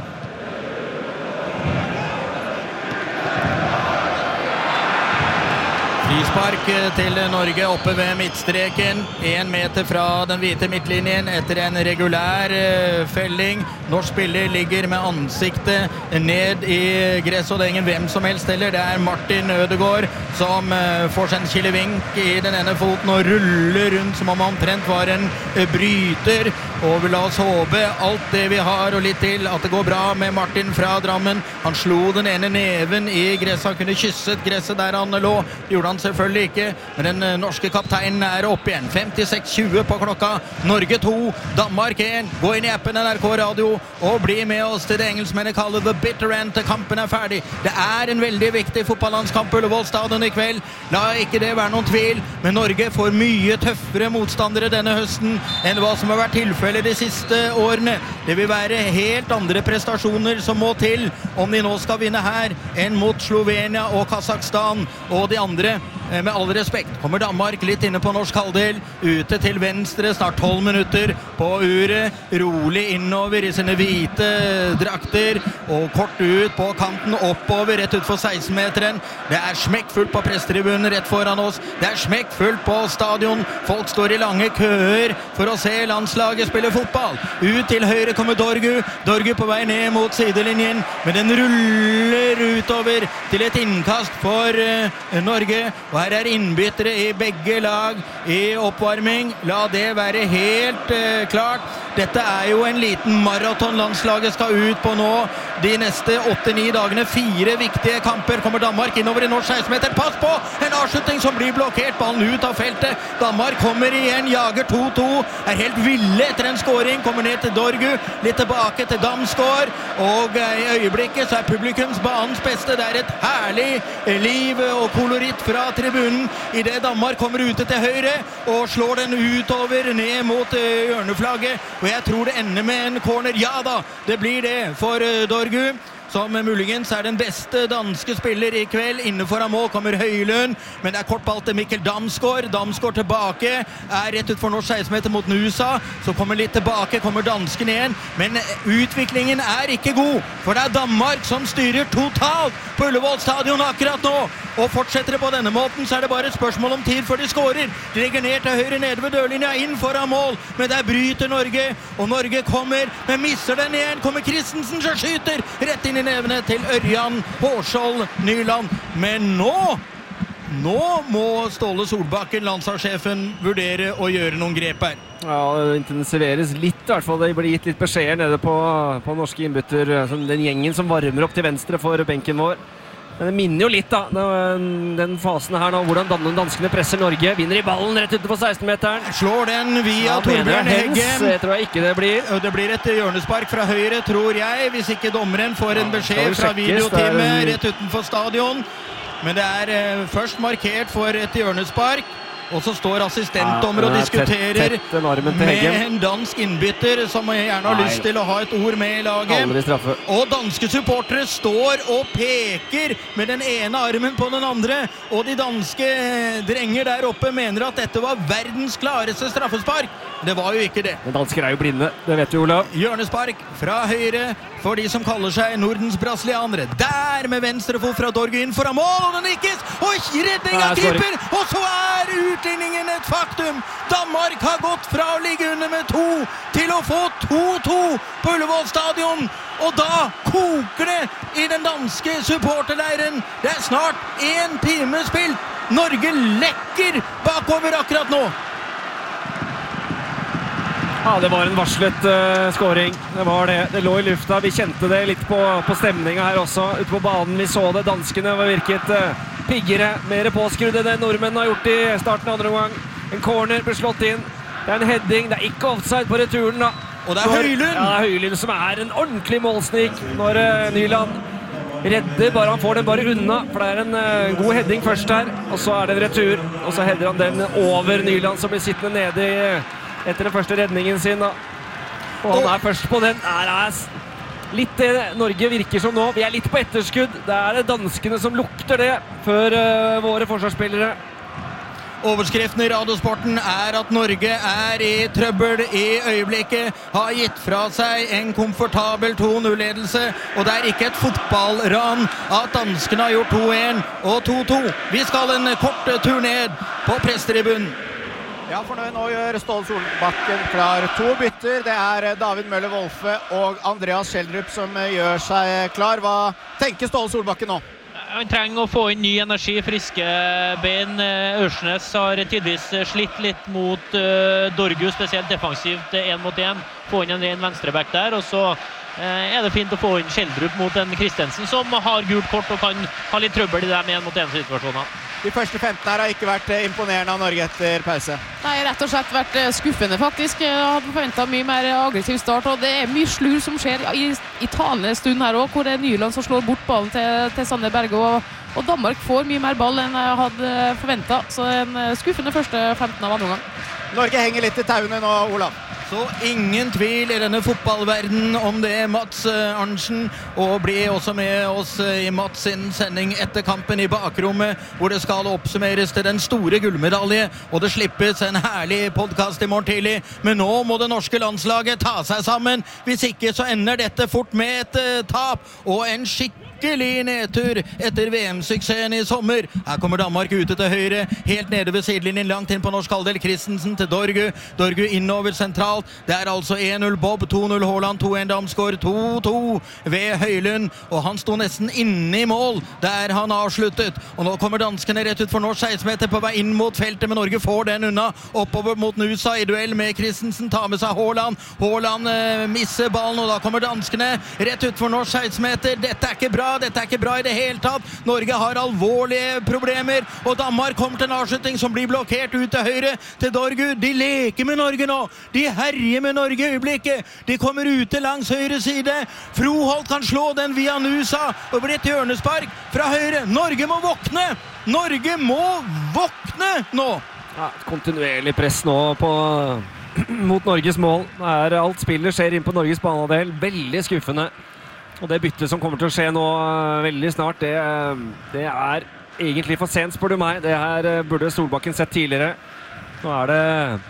Frispark til Norge oppe ved midtstreken, en meter fra den hvite midtlinjen etter en regulær uh, felling. Norsk spiller ligger med ansiktet ned i gress, og det er ingen hvem som helst heller. Det er Martin Ødegaard som uh, får seg en kilevink i den ene foten og ruller rundt som om han omtrent var en uh, bryter. Og vi la oss håpe alt det vi har og litt til at det går bra med Martin fra Drammen. Han slo den ene neven i gresset, han kunne kysset gresset der han lå. Gjorde han selvfølgelig ikke, men den norske kapteinen er opp igjen. femtiseks tjue på klokka. Norge to, Danmark én. Gå inn i appen N R K Radio og bli med oss til det engelskmennene kaller The Bitter End til kampen er ferdig. Det er en veldig viktig fotballandskamp på Ullevål stadion i kveld. La ikke det være noen tvil, men Norge får mye tøffere motstandere denne høsten enn hva som har vært tilfellet de siste årene. Det vil være helt andre prestasjoner som må til om de nå skal vinne her enn mot Slovenia og Kazakhstan og de andre. Med all respekt kommer Danmark litt inne på norsk halvdel, ute til venstre, snart tolv minutter på uret, rolig innover i sine hvite drakter, og kort ut på kanten, oppover, rett ut for seksten-meteren. Det er smekkfullt på presstribunen rett foran oss, det er smekkfullt på stadion, folk står i lange køer for å se landslaget spille fotball. Ut til høyre kommer Dorgu, Dorgu på vei ned mot sidelinjen, men den ruller utover til et innkast for uh, Norge, og her er innbyttere i begge lag i oppvarming. La det være helt uh, klart. Dette er jo en liten maraton landslaget skal ut på nå. De neste åtte ni dagene, fire viktige kamper, kommer Danmark innover i norsk seksten-meter. Pass på! En avslutning som blir blokkert, ballen ut av feltet. Danmark kommer igjen, jager to to, er helt ville etter en scoring, kommer ned til Dorgu, litt tilbake til Damsgaard, og i øyeblikket så er publikums banens beste. Det er et herlig liv og koloritt fra tribunen i det Danmark kommer ute til høyre og slår den utover ned mot hjørneflagget, og jeg tror det ender med en corner. Ja da, det blir det for Dorgu, som muligens er den beste danske spiller i kveld. Innenfor av mål kommer Høylund, men det er kort ball til Mikkel Damsgaard. Damsgaard tilbake, er rett ut for norsk seksten meter mot Nusa, så kommer litt tilbake, kommer dansken igjen, men utviklingen er ikke god, for det er Danmark som styrer totalt på Ullevål stadion akkurat nå, og fortsetter det på denne måten, så er det bare et spørsmål om tid før de skårer. De legger ned til høyre nede ved dørlinja, inn foran mål, men der bryter Norge, og Norge kommer, men misser den igjen, kommer Christensen som skyter rett inn i nevene til Ørjan Hårskjold Nyland, men nå Nå må Ståle Solbakken, landslagssjefen, vurdere å gjøre noen grep her. Ja, det intensiveres litt, i hvert fall. Det blir gitt litt beskjeder nede på, på norske innbytter, den gjengen som varmer opp til venstre for benken vår. Men det minner jo litt da, den, den fasen her nå, hvordan danskene presser Norge, vinner i ballen rett utenfor seksten-meteren. Slår den via ja, Torbjørn Heggen. Det tror jeg ikke det blir. Det blir et hjørnespark fra høyre, tror jeg, hvis ikke dommeren får en beskjed fra videoteamet rett utenfor stadion. Men det er eh, først markert for et hjørnespark, og så står assistentdommer ja, og diskuterer tett, tett med en dansk innbytter som gjerne har Nei. lyst til å ha et ord med i laget. Og danske supportere står og peker med den ene armen på den andre, og de danske drenger der oppe mener at dette var verdens klareste straffespark. Det var jo ikke det. Men dansker er jo blinde, det vet du, Olav. Hjørnespark fra høyre for de som kaller seg Nordens brasilianere. Der med venstrefot fra Dorgu inn foran mål, og den nikkes, og redning av keeper, og så er utligningen et faktum. Danmark har gått fra å ligge under med to til å få to-to på Ullevål stadion, og da koker det i den danske supporterleiren. Det er snart en time spilt. Norge lekker bakover akkurat nå. Ja, det var en varslet uh, scoring. Det var det. Det lå i lufta. Vi kjente det litt på, på stemningen her også. Ute på banen vi så det. Danskene var virket uh, piggere, mer påskrudde enn nordmennene har gjort i starten av andre omgang. En corner ble slått inn. Det er en heading. Det er ikke offside på returen da. Og det er Høylund! Ja, det er Høylund som er en ordentlig målsnik når uh, Nyland redder, bare han får den bare unna, for det er en uh, god heading først her, og så er det en retur, og så header han den over Nyland som blir sittende nede i uh, etter den første redningen sin da. Og han er først på den. Det er litt det Norge virker som nå. Vi er litt på etterskudd. Det er det danskene som lukter det før uh, våre forsvarsspillere. Overskriften i Radiosporten er at Norge er i trøbbel i øyeblikket, har gitt fra seg en komfortabel to-null-ledelse, og det er ikke et fotballran at danskene har gjort to-en og to-to. Vi skal en kort tur ned på presstribunen. Ja, for nå gjør Ståle Solbakken klar to bytter. Det er David Møller Wolfe og Andreas Schjelderup som gjør seg klar. Hva tenker Ståle Solbakken nå? Han trenger å få inn ny energi, friske ben. Ørsnes har tidvis slitt litt mot uh, Dorgu, spesielt defensivt, en mot en. Få inn en ren venstreback der, og så uh, er det fint å få inn Schjelderup mot en Christensen, som har gult kort og kan ha litt trøbbel i dem en mot en situasjoner. De første femten her har ikke vært imponerende av Norge etter pause. Nei, rett og slett vært skuffende faktisk. Jeg hadde forventet mye mer aggressiv start, og det er mye slur som skjer i, i talende stund her også, hvor det er Nyland som slår bort ballen til, til Sander Berge, og, og Danmark får mye mer ball enn jeg hadde forventet. Så en skuffende første femten av andre gang. Norge henger litt i tauene nå, Olav. Så ingen tvil i denne fotballverden om det er Mats Arntzen, og blir også med oss i Mats sin sending etter kampen i bakrommet, hvor det skal oppsummeres til den store gullmedalje, og det slippes en herlig podcast i morgen tidlig. Men nå må det norske landslaget ta seg sammen, hvis ikke så ender dette fort med et uh, tap, og en skikkelig nedtur etter V M-suksessen i sommer. Her kommer Danmark ute til høyre, helt nede ved sidelinjen, langt inn på norsk halvdel. Christensen til Dorgu, Dorgu innover sentralt. Det er altså en-null Bob, to-null Haaland, to-en Damsgaard, to-to ved Høylund, og han sto nesten inne i mål der han avsluttet. Og nå kommer danskene rett ut for norsk seksten meter på vei inn mot feltet, men Norge får den unna, oppover mot Nusa i duell med Christensen, tar med seg Haaland. Haaland eh, misser ballen, og da kommer danskene rett ut for norsk seksten meter. Dette er ikke bra, dette er ikke bra i det hele tatt. Norge har alvorlige problemer, og Danmark kommer til en avslutning som blir blokkert ut til høyre til Dorgu. De leker med Norge nå. De herjer med Norge i øyeblikket. De kommer ute langs høyre side. Froholt kan slå den via Nusa, og blir et hjørnespark fra høyre. Norge må våkne! Norge må våkne nå! Ja, kontinuerlig press nå på mot Norges mål. Det er alt spillet skjer inn på Norges banehalvdel. Veldig skuffende. Og det byttet som kommer til å skje nå veldig snart, det, det er egentlig for sent, spør du meg. Det her burde Solbakken sett tidligere. Nå er det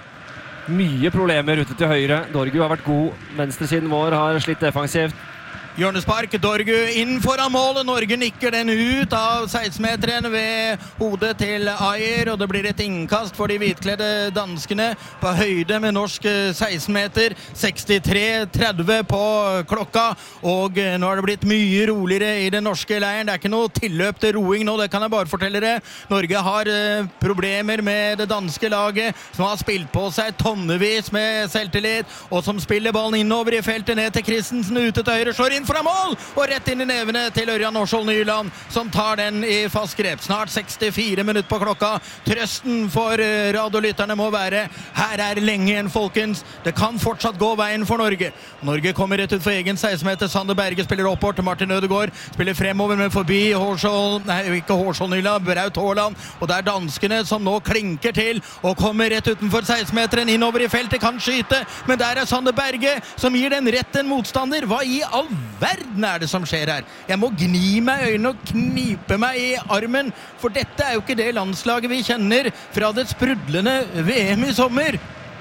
mye problemer ute til høyre. Dorgu har vært god. Venstresiden vår har slitt defensivt. Hjørnespark, Dorgu inn foran målet. Norge nikker den ut av seksten-meteren ved hodet til Ajer, og det blir et innkast for de hvitkledde danskene på høyde med norsk seksten-meter. sekstitre tretti på klokka, og nå har det blitt mye roligere i den norske leiren. Det er ikke noe tilløp til roing nå, det kan jeg bare fortelle dere. Norge har problemer med det danske laget, som har spilt på seg tonnevis med selvtillit, og som spiller ballen innover i feltet ned til Christensen, ute til høyre, slår inn fra mål, og rett inn i nevene til Ørjan Norsvold Nyland, som tar den i fast grep. Snart sekstifire minutter på klokka. Trøsten for radiolytterne må være, her er lenge igjen, folkens. Det kan fortsatt gå veien for Norge. Norge kommer rett ut for egen seksten-meter. Sander Berge spiller oppåt til Martin Ødegaard, spiller fremover, men forbi Hårskjold, nei, ikke Hårskjold Nyland, Braut Haaland, og det er danskene som nå klinker til, og kommer rett utenfor seksten-meteren, innover i feltet, kan skyte, men der er Sander Berge, som gir den rett en motstander. Hva i all verden er det som skjer her? Jeg må gni meg i øynene og knipe meg i armen, for dette er jo ikke det landslaget vi kjenner fra det sprudlende V M i sommer.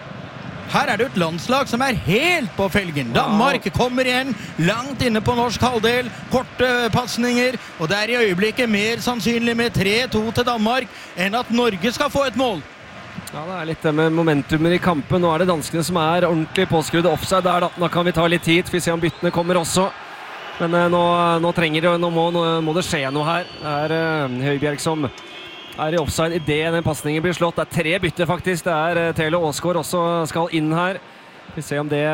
Her er det et landslag som er helt på felgen. Danmark kommer igjen langt inne på norsk halvdel, korte passninger, og det er i øyeblikket mer sannsynlig med tre to til Danmark enn at Norge skal få et mål. Ja, det er litt det med momentumer i kampen. Nå er det danskene som er ordentlig påskrudd offside der da. Nå kan vi ta litt tid, for vi ser om byttene kommer også. Men uh, nå, nå trenger det, nå må, nå må det skje noe her. Det er uh, Høibjerg som er i offside i det den passningen blir slått. Det er tre bytter faktisk. Det er uh, Tele Åsgaard også skal inn her. Vi ser om det,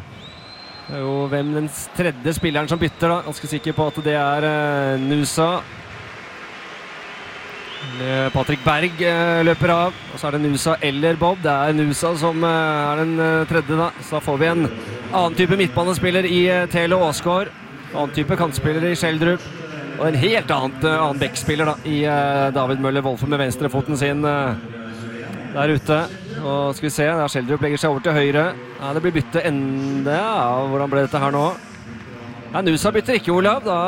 det er jo hvem den tredje spilleren som bytter da. Ganske sikker på at det er uh, Nusa. Patrick Berg uh, løper av, og så er det Nusa eller Bob. Det er Nusa som uh, er den uh, tredje da, så da får vi en annen type midtbanespiller i uh, Tele Åsgaard, annen type kantspiller i Schjelderup, og en helt annet, uh, annen backspiller da, i uh, David Møller Wolfe med venstrefoten sin uh, der ute. Og skal vi se, der Schjelderup legger seg over til høyre. Ja, det blir bytte enda, ja, hvordan ble dette her nå? Ja, Nusa bytter ikke, Olav, da...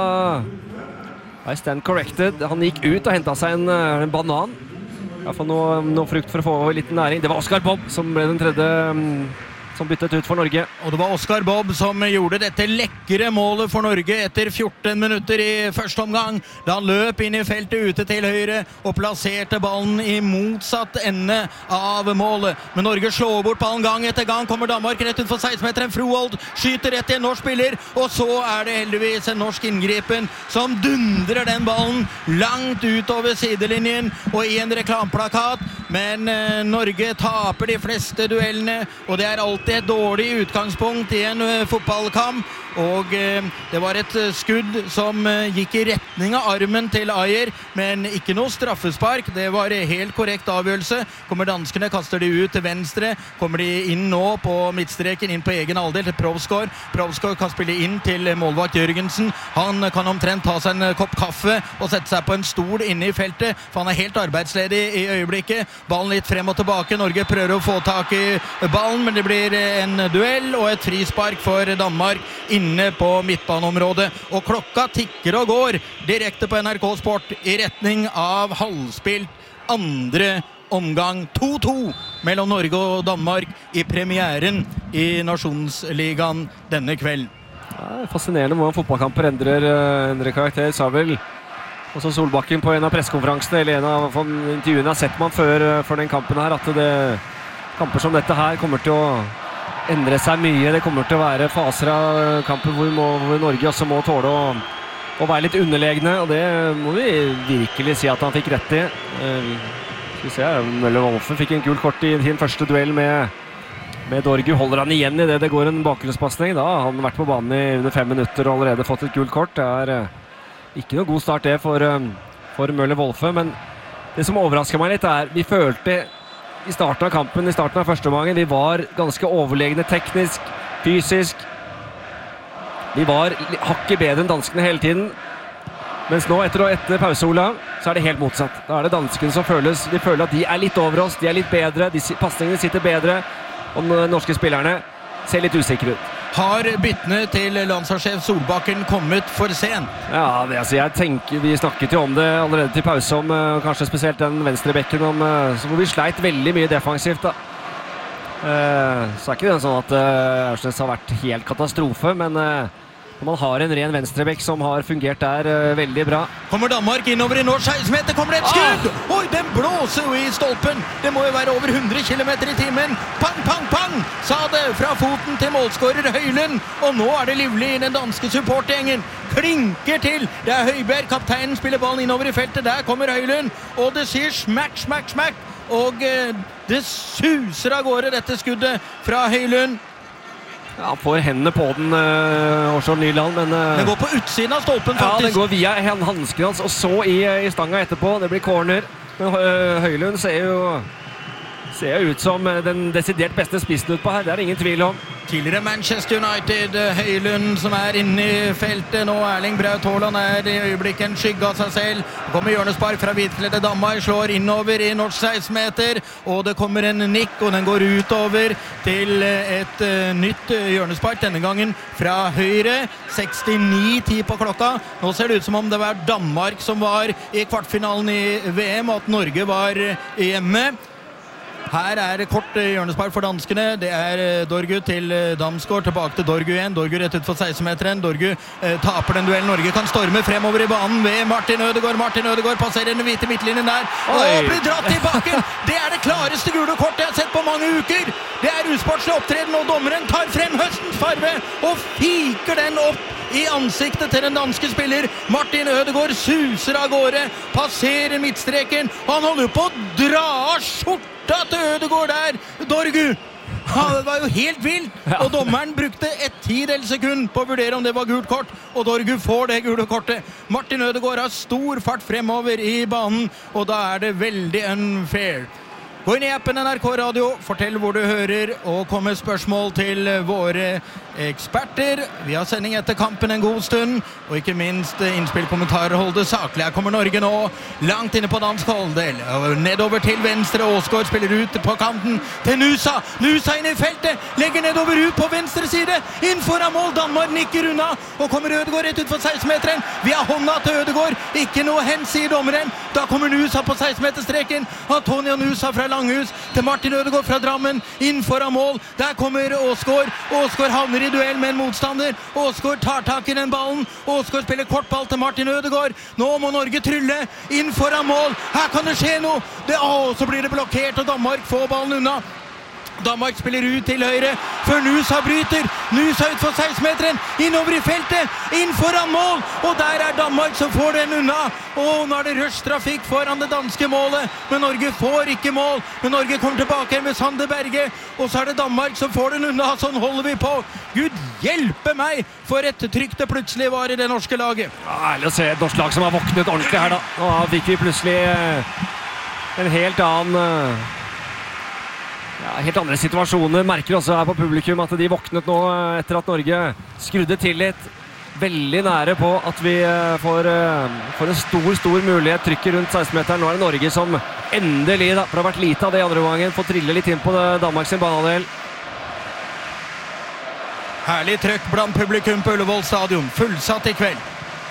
I stand corrected. Han gikk ut og hentet seg en, en banan. I hvert fall noe, noe frukt for å få litt næring. Det var Oscar Bob som ble den tredje um, som byttet ut for Norge. Og det var Oscar Bob som gjorde dette lekkere målet for Norge etter fjorten minutter i første omgang, da han løp inn i feltet ute til høyre og plasserte ballen i motsatt ende av målet. Men Norge slår bort ballen gang etter gang, kommer Danmark rett ut for seksten-meteren. Froholt skyter rett i en norsk spiller, og så er det heldigvis en norsk inngripen som dundrer den ballen langt utover sidelinjen og i en reklamplakat. Men eh, Norge taper de fleste duellene, og det er alltid et dårlig utgangspunkt i en uh, fotballkamp, og uh, det var et uh, skudd som uh, gikk i retning av armen til Ajer, men ikke noe straffespark. Det var uh, helt korrekt avgjørelse. Kommer danskene, kaster de ut til venstre, kommer de inn nå på midtstreken, inn på egen halvdel til Provsgaard. Provsgaard kan spille inn til målvakt Jørgensen. Han uh, kan omtrent ta seg en uh, kopp kaffe og sette seg på en stol inne i feltet, for han er helt arbeidsledig i øyeblikket. Ballen litt frem og tilbake. Norge prøver å få tak i ballen, men det blir en duell og et frispark for Danmark inne på midtbaneområdet. Og klokka tikker og går direkte på N R K Sport i retning av halvspilt andre omgang. to to mellom Norge og Danmark i premieren i Nasjonsligaen denne kvelden. Ja, fascinerende hvordan fotballkamper endrer, endrer karakter, sa vel også Solbakken på en av pressekonferansene, eller en av intervjuene har sett man før, før den kampen her, at det, kamper som dette her kommer til å endre seg mye. Det kommer til å være faser av kampen hvor, må, hvor Norge også må tåle å, å være litt underlegne, og det må vi virkelig si at han fikk rett i. Uh, skal vi se, Møller Wolfe fikk en gult kort i sin første duell med, med Dorgu. Holder han igjen i det det går en bakgrunnspasning, da har han vært på banen i under fem minutter og allerede fått et gult kort. Det er uh, ikke noe god start det for, um, for Møller Wolfe, men det som overrasker meg litt er, vi følte i starten av kampen, i starten av første omgangen, vi var ganske overlegne teknisk, fysisk. Vi var hakket bedre enn danskene hele tiden. Mens nå, etter, etter pause, Olav, så er det helt motsatt. Da er det danskene som føles, de føler at de er litt over oss, de er litt bedre, de, passningene sitter bedre, og de norske spillerne ser litt usikre ut. Har byttene til landslagssjef Solbakken kommet for sent? Ja, det, altså jeg tenker, vi snakket jo om det allerede til pause om uh, kanskje spesielt den venstre bekken om, uh, så hvor vi sleit veldig mye defensivt da. Uh, så er ikke det sånn at uh, Aursnes har vært helt katastrofe, men uh, man har en ren venstrebekk som har fungert der uh, veldig bra. Kommer Danmark innover i norsk seksten meter, kommer det et skudd! Ah! Oi, den blåser jo i stolpen! Det må jo være over hundre kilometer i timen. Pang, pang, pang! Sa det fra foten til målskårer Høylund. Og nå er det livlig i den danske supportgjengen. Klinker til! Det er Højbjerg, kapteinen spiller ballen innover i feltet. Der kommer Høylund, og det sier smakk, smakk, smakk. Og eh, det suser av gårde dette skuddet fra Høylund. Ja, får hendene på den, uh, Årsson Nyland, men... Uh, den går på utsiden av stolpen, faktisk. Ja, den går via hansken hans, og så i, i stanga etterpå. Det blir corner. Men uh, Høylund ser jo, ser jo ut som den desidert beste spissen ut på her. Det er ingen tvil om. Tidligere Manchester United, Høylund som er inne i feltet nå. Erling Braut Haaland er i øyeblikket en skygge av seg selv. Det kommer hjørnespark fra hvitkledde Danmark, slår innover i norsk seksten meter, og det kommer en nikk, og den går utover til et uh, nytt hjørnespark, denne gangen fra høyre. sekstini ti på klokka. Nå ser det ut som om det var Danmark som var i kvartfinalen i V M, og at Norge var hjemme. Her er det kort hjørnespark for danskene. Det er Dorgu til Damsgaard, tilbake til Dorgu igjen. Dorgu rett ut for seksten meteren. Dorgu eh, taper den duellen. Norge kan storme fremover i banen ved Martin Ødegaard. Martin Ødegaard passerer den hvite midtlinjen der. Og blir dratt i bakken! Det er det klareste gule kortet jeg har sett på mange uker! Det er usportslig opptreden, og dommeren tar frem høstens farve og fiker den opp i ansiktet til den danske spiller. Martin Ødegaard suser av gårde, passerer midtstreken, og han holder på å dra av skjorta til Ødegaard der, Dorgu. Ja, det var jo helt vilt, og dommeren brukte et tidels sekund på å vurdere om det var gult kort, og Dorgu får det gule kortet. Martin Ødegaard har stor fart fremover i banen, og da er det veldig unfair. Gå inn i appen N R K Radio, fortell hvor du hører, og kom med spørsmål til våre eksperter. Vi har sending etter kampen en god stund, og ikke minst innspillkommentarer holder saklig. Her kommer Norge nå, langt inne på dansk holddel. Nedover til venstre, Åsgaard spiller ut på kanten til Nusa. Nusa inn i feltet, legger nedover ut på venstre side, inn foran mål. Danmark nikker unna, og kommer Ødegaard rett ut for seksten meteren. Vi har hånda til Ødegaard, ikke noe hens, sier dommeren. Da kommer Nusa på seksten meterstreken. Antonio Nusa fra Langhus til Martin Ødegaard fra Drammen, inn foran mål. Der kommer Åsgaard. Åsgaard havner i duell med en motstander. Åsgaard tar tak i den ballen. Åsgaard spiller kortball til Martin Ødegaard. Nå må Norge trylle inn foran mål. Her kan det skje noe. Det, å, så blir det blokkert, og Danmark får ballen unna. Danmark spiller ut til høyre, før Nusa bryter. Nusa ut for seksten meteren, innover i feltet, inn foran mål, og der er Danmark som får den unna. Og nå er det rushtrafikk foran det danske målet, men Norge får ikke mål. Men Norge kommer tilbake med Sander Berge, og så er det Danmark som får den unna. Sånn holder vi på. Gud hjelpe meg for et trykk det plutselig var i det norske laget. Ja, ærlig å se et norsk lag som har våknet ordentlig her da. Nå fikk vi plutselig en helt annen... Ja, helt andre situasjoner. Merker også her på publikum at de våknet nå etter at Norge skrudde til litt. Veldig nære på at vi får, får en stor, stor mulighet. Trykker rundt seksten meteren. Nå er det Norge som endelig, da, for det har vært lite av det i andre gangen, får trille litt inn på Danmarks banedel. Herlig trøkk blant publikum på Ullevål stadion. Fullsatt i kveld.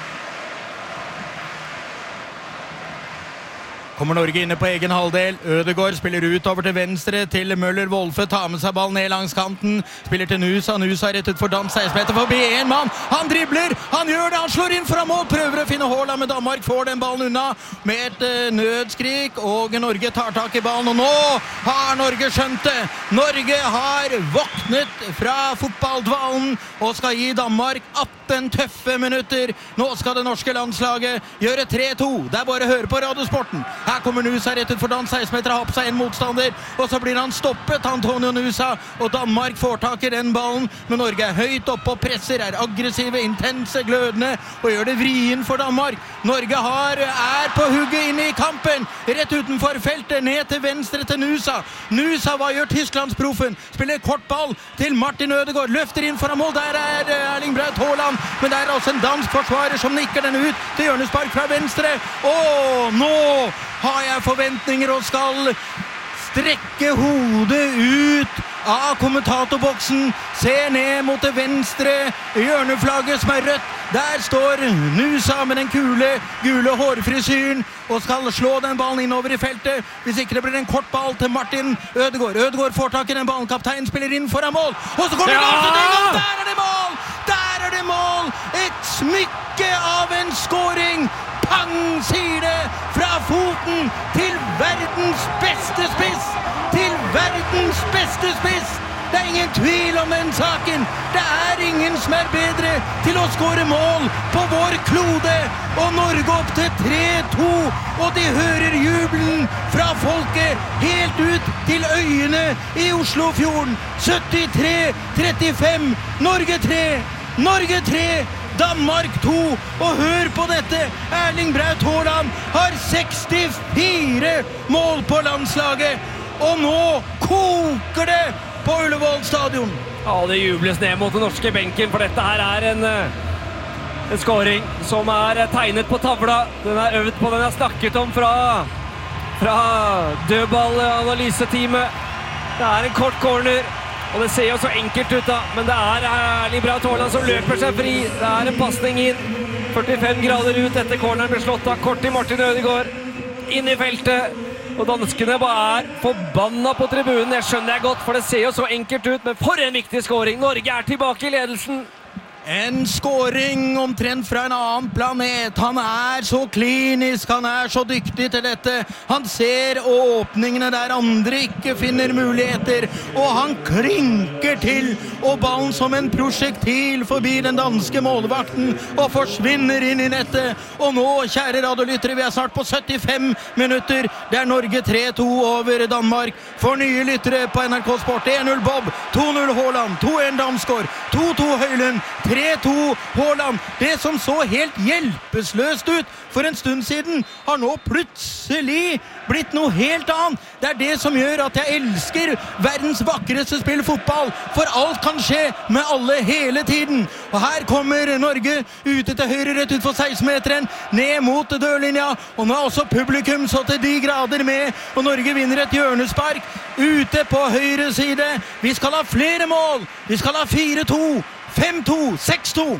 Kommer Norge inne på egen halvdel. Ødegaard spiller ut over til venstre til Møller Wolfe. Tar med seg ballen ned langs kanten. Spiller til Nusa. Nusa rett ut for Dam. seksten meter forbi en mann. Han dribler. Han gjør det. Han slår inn fra mål. Prøver å finne Haaland, men Danmark får den ballen unna med et uh, nødskrik. Og Norge tar tak i ballen. Og nå har Norge skjønt det. Norge har våknet fra fotballdvalen og skal gi Danmark atten tøffe minutter. Nå skal det norske landslaget gjøre tre to. Det er bare å høre på Radiosporten. Her kommer Nusa rett ut for Dan, seksten meter, har på seg en motstander, og så blir han stoppet, Antonio Nusa, og Danmark får tak i den ballen, men Norge er høyt oppe og presser, er aggressive, intense, glødende, og gjør det vrien for Danmark. Norge har, er på hugget inne i kampen, rett utenfor feltet, ned til venstre til Nusa. Nusa, hva gjør Tysklandsproffen? Spiller kortball til Martin Ødegaard, løfter inn foran mål, der er Erling Braut Haaland, men der er også en dansk forsvarer som nikker den ut til hjørnespark fra venstre, og nå har jeg forventninger og skal strekke hodet ut av kommentatorboksen, ser ned mot det venstre hjørneflagget som er rødt. Der står Nusa med den kule, gule hårfrisyren og skal slå den ballen innover i feltet. Hvis ikke det blir en kort ball til Martin Ødegaard. Ødegaard får tak i den ballen, kapteinen spiller inn foran mål. Og så kommer det avslutning, og der er det mål! Der er det mål! Et smykke av en scoring! Pang, sier det, fra foten til verdens beste spiss! Til verdens beste spiss! Det er ingen tvil om den saken. Det er ingen som er bedre til å skåre mål på vår klode. Og Norge opp til tre to, og de hører jubelen fra folket helt ut til øyene i Oslofjorden. syttitre trettifem, Norge tre, Norge tre, Danmark to, og hør på dette, Erling Braut Haaland har sekstifire mål på landslaget, og nå koker det på Ullevål stadion. Ja, det jubles ned mot den norske benken, for dette her er en, en scoring som er tegnet på tavla. Den er øvd på, den er snakket om fra, fra dødball-analyseteamet. Det er en kort corner, og det ser jo så enkelt ut da, men det er Erling Braut Haaland som løper seg fri. Det er en passning inn, førtifem grader ut etter corneren ble slått av, kort til Martin Ødegaard, inn i feltet. Og danskene bare er forbanna på tribunen. Det skjønner jeg godt, for det ser jo så enkelt ut, men for en viktig scoring. Norge er tilbake i ledelsen. En scoring omtrent fra en annen planet. Han er så klinisk, han er så dyktig til dette. Han ser åpningene der andre ikke finner muligheter, og han klinker til, og ballen som en prosjektil forbi den danske målvakten og forsvinner inn i nettet. Og nå, kjære radiolyttere, vi er snart på syttifem minutter. Det er Norge tre to over Danmark. For nye lyttere på N R K Sport, en null Bob, to null Haaland, to en Damsgaard, to to Høylund, tre to Haaland. Det som så helt hjelpeløst ut for en stund siden, har nå plutselig blitt noe helt annet. Det er det som gjør at jeg elsker verdens vakreste spill fotball, for alt kan skje med alle hele tiden. Og her kommer Norge ute til høyre rett ut for seksten-meteren, ned mot dørlinja, og nå er også publikum så til de grader med, og Norge vinner et hjørnespark ute på høyre side. Vi skal ha flere mål, vi skal ha fire to, fem to, seks to.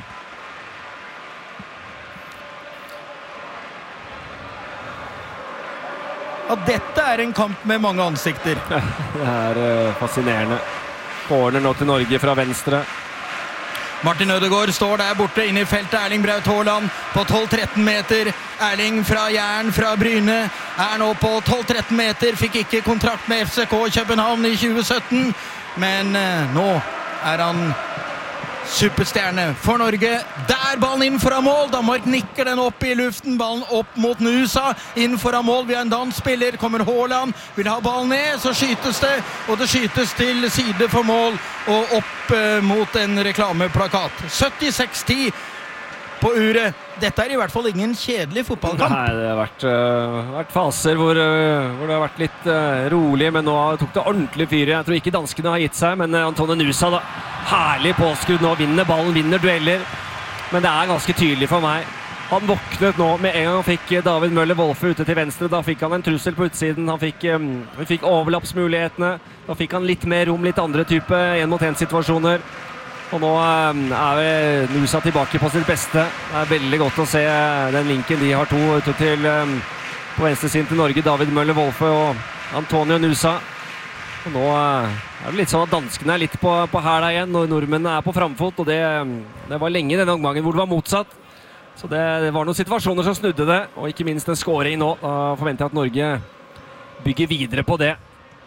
Ja, dette er en kamp med mange ansikter. Det er uh, fascinerende. Corner nå til Norge fra venstre. Martin Ødegaard står der borte inne i feltet. Erling Braut Haaland på tolv tretten meter. Erling fra Jern, fra Bryne, er nå på tolv tretten meter. Fikk ikke kontrakt med F C K København i tjue sytten, men uh, nå er han superstjerne for Norge. Der ballen inn foran mål. Danmark nikker den opp i luften. Ballen opp mot Nusa. Inn foran mål. Vi har en dansk spiller. Kommer Haaland. Vil ha ballen ned, så skytes det. Og det skytes til side for mål og opp eh, mot en reklameplakat. syttiseks ti på uret. Dette er i hvert fall ingen kjedelig fotballkamp. Nei, det har vært, uh, vært faser hvor, uh, hvor det har vært litt uh, rolig, men nå tok det ordentlig fyr. Jeg tror ikke danskene har gitt seg, men uh, Antonio Nusa da, herlig påskudd nå, vinner ballen, vinner dueller. Men det er ganske tydelig for meg. Han våknet nå med en gang han fikk David Møller Wolfe ute til venstre. Da fikk han en trussel på utsiden. Han fikk, um, han fikk overlappsmulighetene. Da fikk han litt mer rom, litt andre type en-mot-en-situasjoner. Og nå er vi Nusa tilbake på sitt beste. Det er veldig godt å se den linken de har to ute til på venstre siden til Norge. David Møller Wolfe og Antonio Nusa. Og nå er det litt sånn at danskene er litt på, på hæla igjen når nordmennene er på framfot. Og det, det var lenge denne omgangen hvor det var motsatt. Så det, det var noen situasjoner som snudde det. Og ikke minst en scoring nå. Da forventer jeg at Norge bygger videre på det.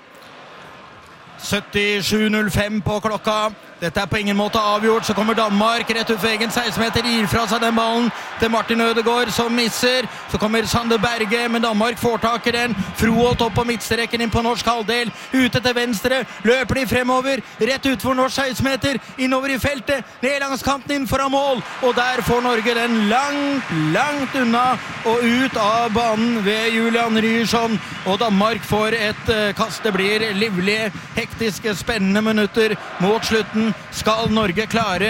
syttisju null fem på klokka. Dette er på ingen måte avgjort. Så kommer Danmark rett ut for egen seksten meter, gir fra seg den ballen til Martin Ødegaard som misser. Så kommer Sander Berge, men Danmark får tak i den. Froholt opp på midtstreken inn på norsk halvdel. Ute til venstre, løper de fremover. Rett ut for norsk seksten meter, innover i feltet. Ned langs kanten inn foran mål. Og der får Norge den langt, langt unna og ut av banen ved Julian Ryerson. Og Danmark får et uh, kast. Det blir livlige, hektiske, spennende minutter mot slutten. Skal Norge klare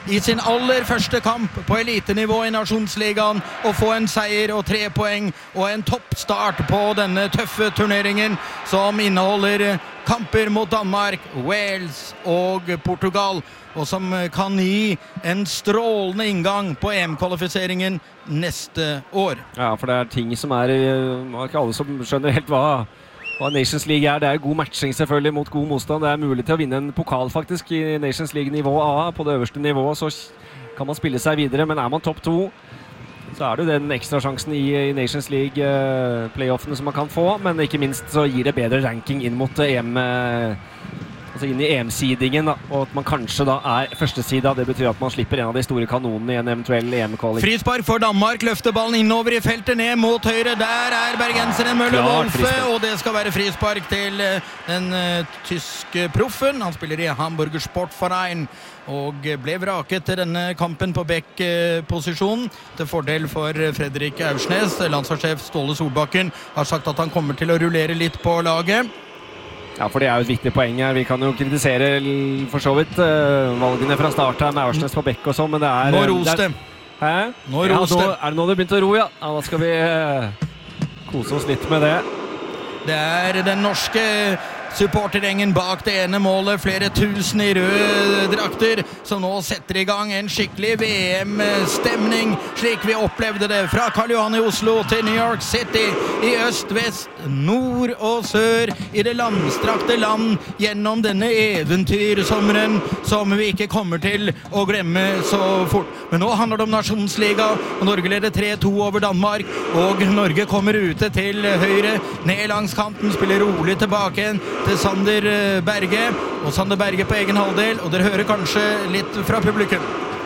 i sin aller første kamp på elitenivå i Nasjonsligaen å få en seier og tre poeng og en toppstart på denne tøffe turneringen som inneholder kamper mot Danmark, Wales og Portugal, og som kan gi en strålende inngang på E M-kvalifiseringen neste år. Ja, for det er ting som er, det er ikke alle som skjønner helt hva, hva Nations League er. Det er god matching selvfølgelig mot god motstand. Det er mulig til å vinne en pokal faktisk i Nations League-nivå A. På det øverste nivået så kan man spille seg videre, men er man topp to, så er det jo den ekstra sjansen i, i Nations League-playoffene som man kan få, men ikke minst så gir det bedre ranking inn mot E M, altså inn i E M-sidingen, da, og at man kanskje da er første sida. Det betyr at man slipper en av de store kanonene i en eventuell E M-kvalik. Frispark for Danmark, løfter ballen innover i feltet, ned mot høyre. Der er bergenseren Møller Wolfe, og det skal være frispark til den uh, tyske proffen. Han spiller i Hamburger Sportverein og ble vraket til denne kampen på Beck-posisjon til fordel for Fredrik Aursnes. Landslagssjef Ståle Solbakken har sagt at han kommer til å rullere litt på laget. Ja, for det er jo et viktig poeng her. Vi kan jo kritisere for så vidt uh, valgene fra start her med Aursnes på Beck og sånn, men det er... Nå ros det. Hæ? Nå ros det. Ja, er det nå det begynte å ro, ja? Ja, da skal vi uh, kose oss litt med det. Det er den norske supportergjengen bak det ene målet, flere tusen i røde drakter, som nå setter i gang en skikkelig V M-stemning, slik vi opplevde det fra Karl Johan i Oslo til New York City, i øst, vest, nord og sør, i det landstrakte land, gjennom denne eventyrsommeren, som vi ikke kommer til å glemme så fort. Men nå handler det om Nasjonsliga, og Norge leder tre to over Danmark, og Norge kommer ute til høyre, ned langs kanten, spiller rolig tilbake igjen, til Sander Berge, og Sander Berge på egen halvdel, og dere hører kanskje litt fra publikum.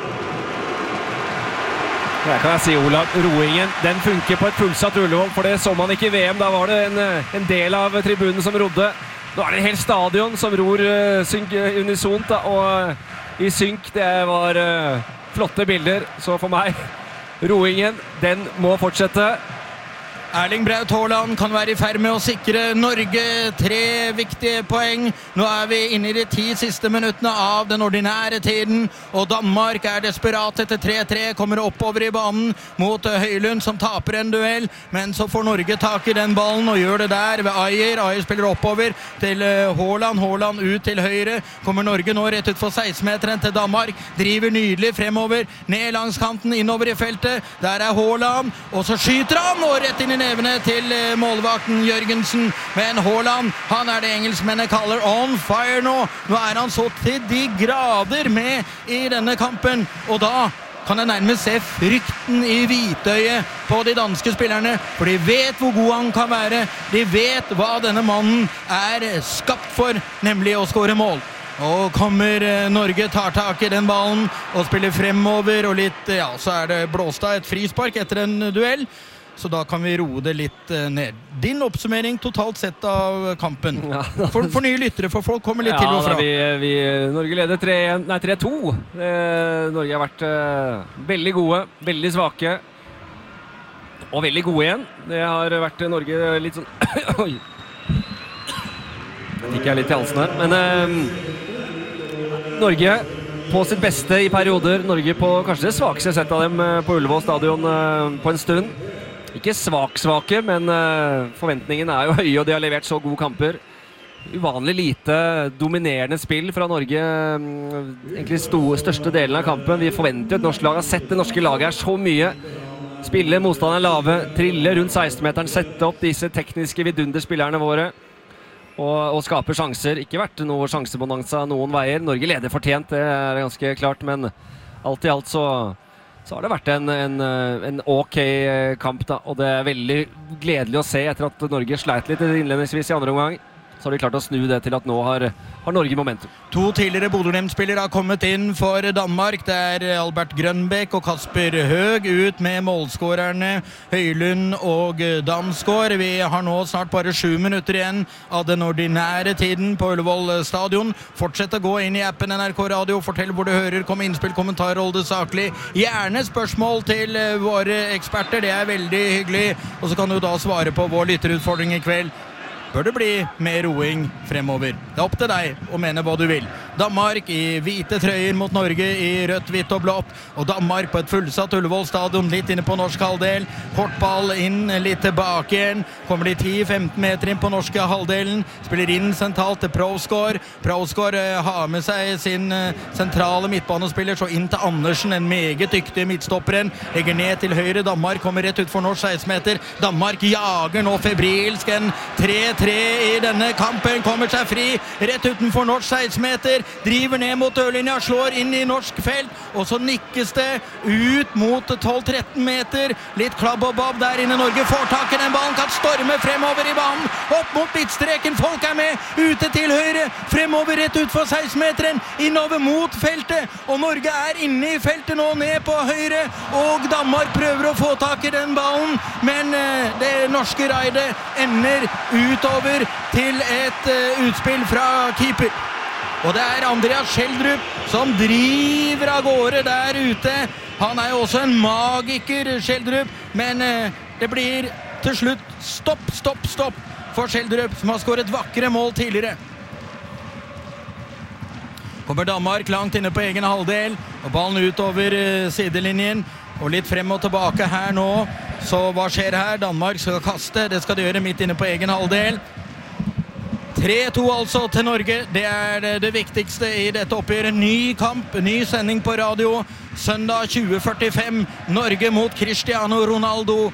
Det kan jeg si, Olav, roingen, den funker på et fullsatt Ullevål, for det så man ikke i V M, da var det en, en del av tribunen som rodde. Nå er det en hel stadion som ror uh, synk, unisont, da, og uh, i synk, det var uh, flotte bilder, så for meg, roingen, den må fortsette. Erling Braut Haaland kan være i ferd med å sikre Norge tre viktige poeng. Nå er vi inne i de ti siste minuttene av den ordinære tiden, og Danmark er desperat etter tre tre, kommer oppover i banen mot Høylund som taper en duell, men så får Norge tak i den ballen og gjør det der ved Ayer. Ayer spiller oppover til Haaland, Haaland ut til høyre, kommer Norge nå rett ut for seksten-meteren til Danmark, driver nydelig fremover, ned langs kanten, innover i feltet, der er Haaland, og så skyter han, og rett inn i nevene til målvakten Jørgensen, men Haaland, han er det engelskmennene kaller on fire nå. Nå er han så til de grader med i denne kampen, og da kan jeg nærmest se frykten i hvitøyet på de danske spillerne, for de vet hvor god han kan være, de vet hva denne mannen er skapt for, nemlig å skåre mål. Og kommer Norge, tar tak i den ballen og spiller fremover, og litt, ja, så er det blåst av et frispark etter en duell, så da kan vi roe det litt ned. Din oppsummering totalt sett av kampen. Ja. For, for nye lyttere, for folk kommer litt ja, til og fra. Vi, vi, Norge leder tre to. Eh, Norge har vært eh, veldig gode, veldig svake, og veldig gode igjen. Det har vært Norge litt sånn... Oi! Det gikk jeg litt i halsen her. Men eh, Norge på sitt beste i perioder. Norge på kanskje det svakeste sett av dem på Ullevål stadion eh, på en stund. Ikke svak-svake, men uh, forventningene er jo høye, og de har levert så gode kamper. Uvanlig lite dominerende spill fra Norge, um, egentlig store, største delen av kampen. Vi forventer jo at norsk lag har sett det norske laget her så mye. Spille, motstanderen lave, trille rundt seksten-meteren, sette opp disse tekniske vidunderspillerne våre, og, og skape sjanser. Ikke vært noe sjansebonanza noen veier. Norge leder fortjent, det er ganske klart, men alt i alt så... så har det vært en, en, en ok kamp da, og det er veldig gledelig å se etter at Norge sleit litt innledningsvis i andre omgang. Så har de klart å snu det til at nå har, har Norge momentum. To tidligere Bodø Glimt-spillere har kommet inn for Danmark. Det er Albert Grønbæk og Kasper Høeg ut med målskårerne Høylund og Damsgaard. Vi har nå snart bare sju minutter igjen av den ordinære tiden på Ullevål stadion. Fortsett å gå inn i appen N R K Radio, fortell hvor du hører, kom innspill, kommentar, hold det saklig. Gjerne spørsmål til våre eksperter, det er veldig hyggelig. Og så kan du da svare på vår lytterutfordring i kveld. Bør det bli mer roing fremover? Det er opp til deg å mene hva du vil. Danmark i hvite trøyer mot Norge i rødt, hvitt og blått. Og Danmark på et fullsatt Ullevål stadion, litt inne på norsk halvdel. Kortball inn, litt tilbake igjen. Kommer de ti til femten meter inn på norske halvdelen. Spiller inn sentralt til Prosgaard. Prosgaard eh, har med seg sin eh, sentrale midtbanespiller, så inn til Andersen, en meget dyktig midtstopperen. Legger ned til høyre. Danmark kommer rett ut for norsk seksten meter. Danmark jager nå febrilsk en tre tre i denne kampen. Kommer seg fri rett utenfor norsk seksten meter. Driver ned mot dørlinja, slår inn i norsk felt. Og så nikkes det ut mot tolv til tretten meter. Litt klabb og babb der inne. Norge får tak i den ballen, kan storme fremover i banen. Opp mot midtstreken, folk er med. Ute til høyre, fremover rett ut for seksten meteren. Innover mot feltet. Og Norge er inne i feltet nå, ned på høyre. Og Danmark prøver å få tak i den ballen. Men eh, det norske raidet ender utover til et eh, utspill fra keeper. Og det er Andreas Schjelderup som driver av gårde der ute. Han er jo også en magiker, Schjelderup, men eh, det blir til slutt stopp, stopp, stopp for Schjelderup, som har skåret vakre mål tidligere. Kommer Danmark langt inne på egen halvdel, og ballen utover eh, sidelinjen, og litt frem og tilbake her nå. Så hva skjer her? Danmark skal kaste, det skal de gjøre midt inne på egen halvdel. tre to altså til Norge, det er det, det viktigste i dette oppgjøret. Ny kamp, ny sending på radio, søndag tjue førtifem, Norge mot Cristiano Ronaldo.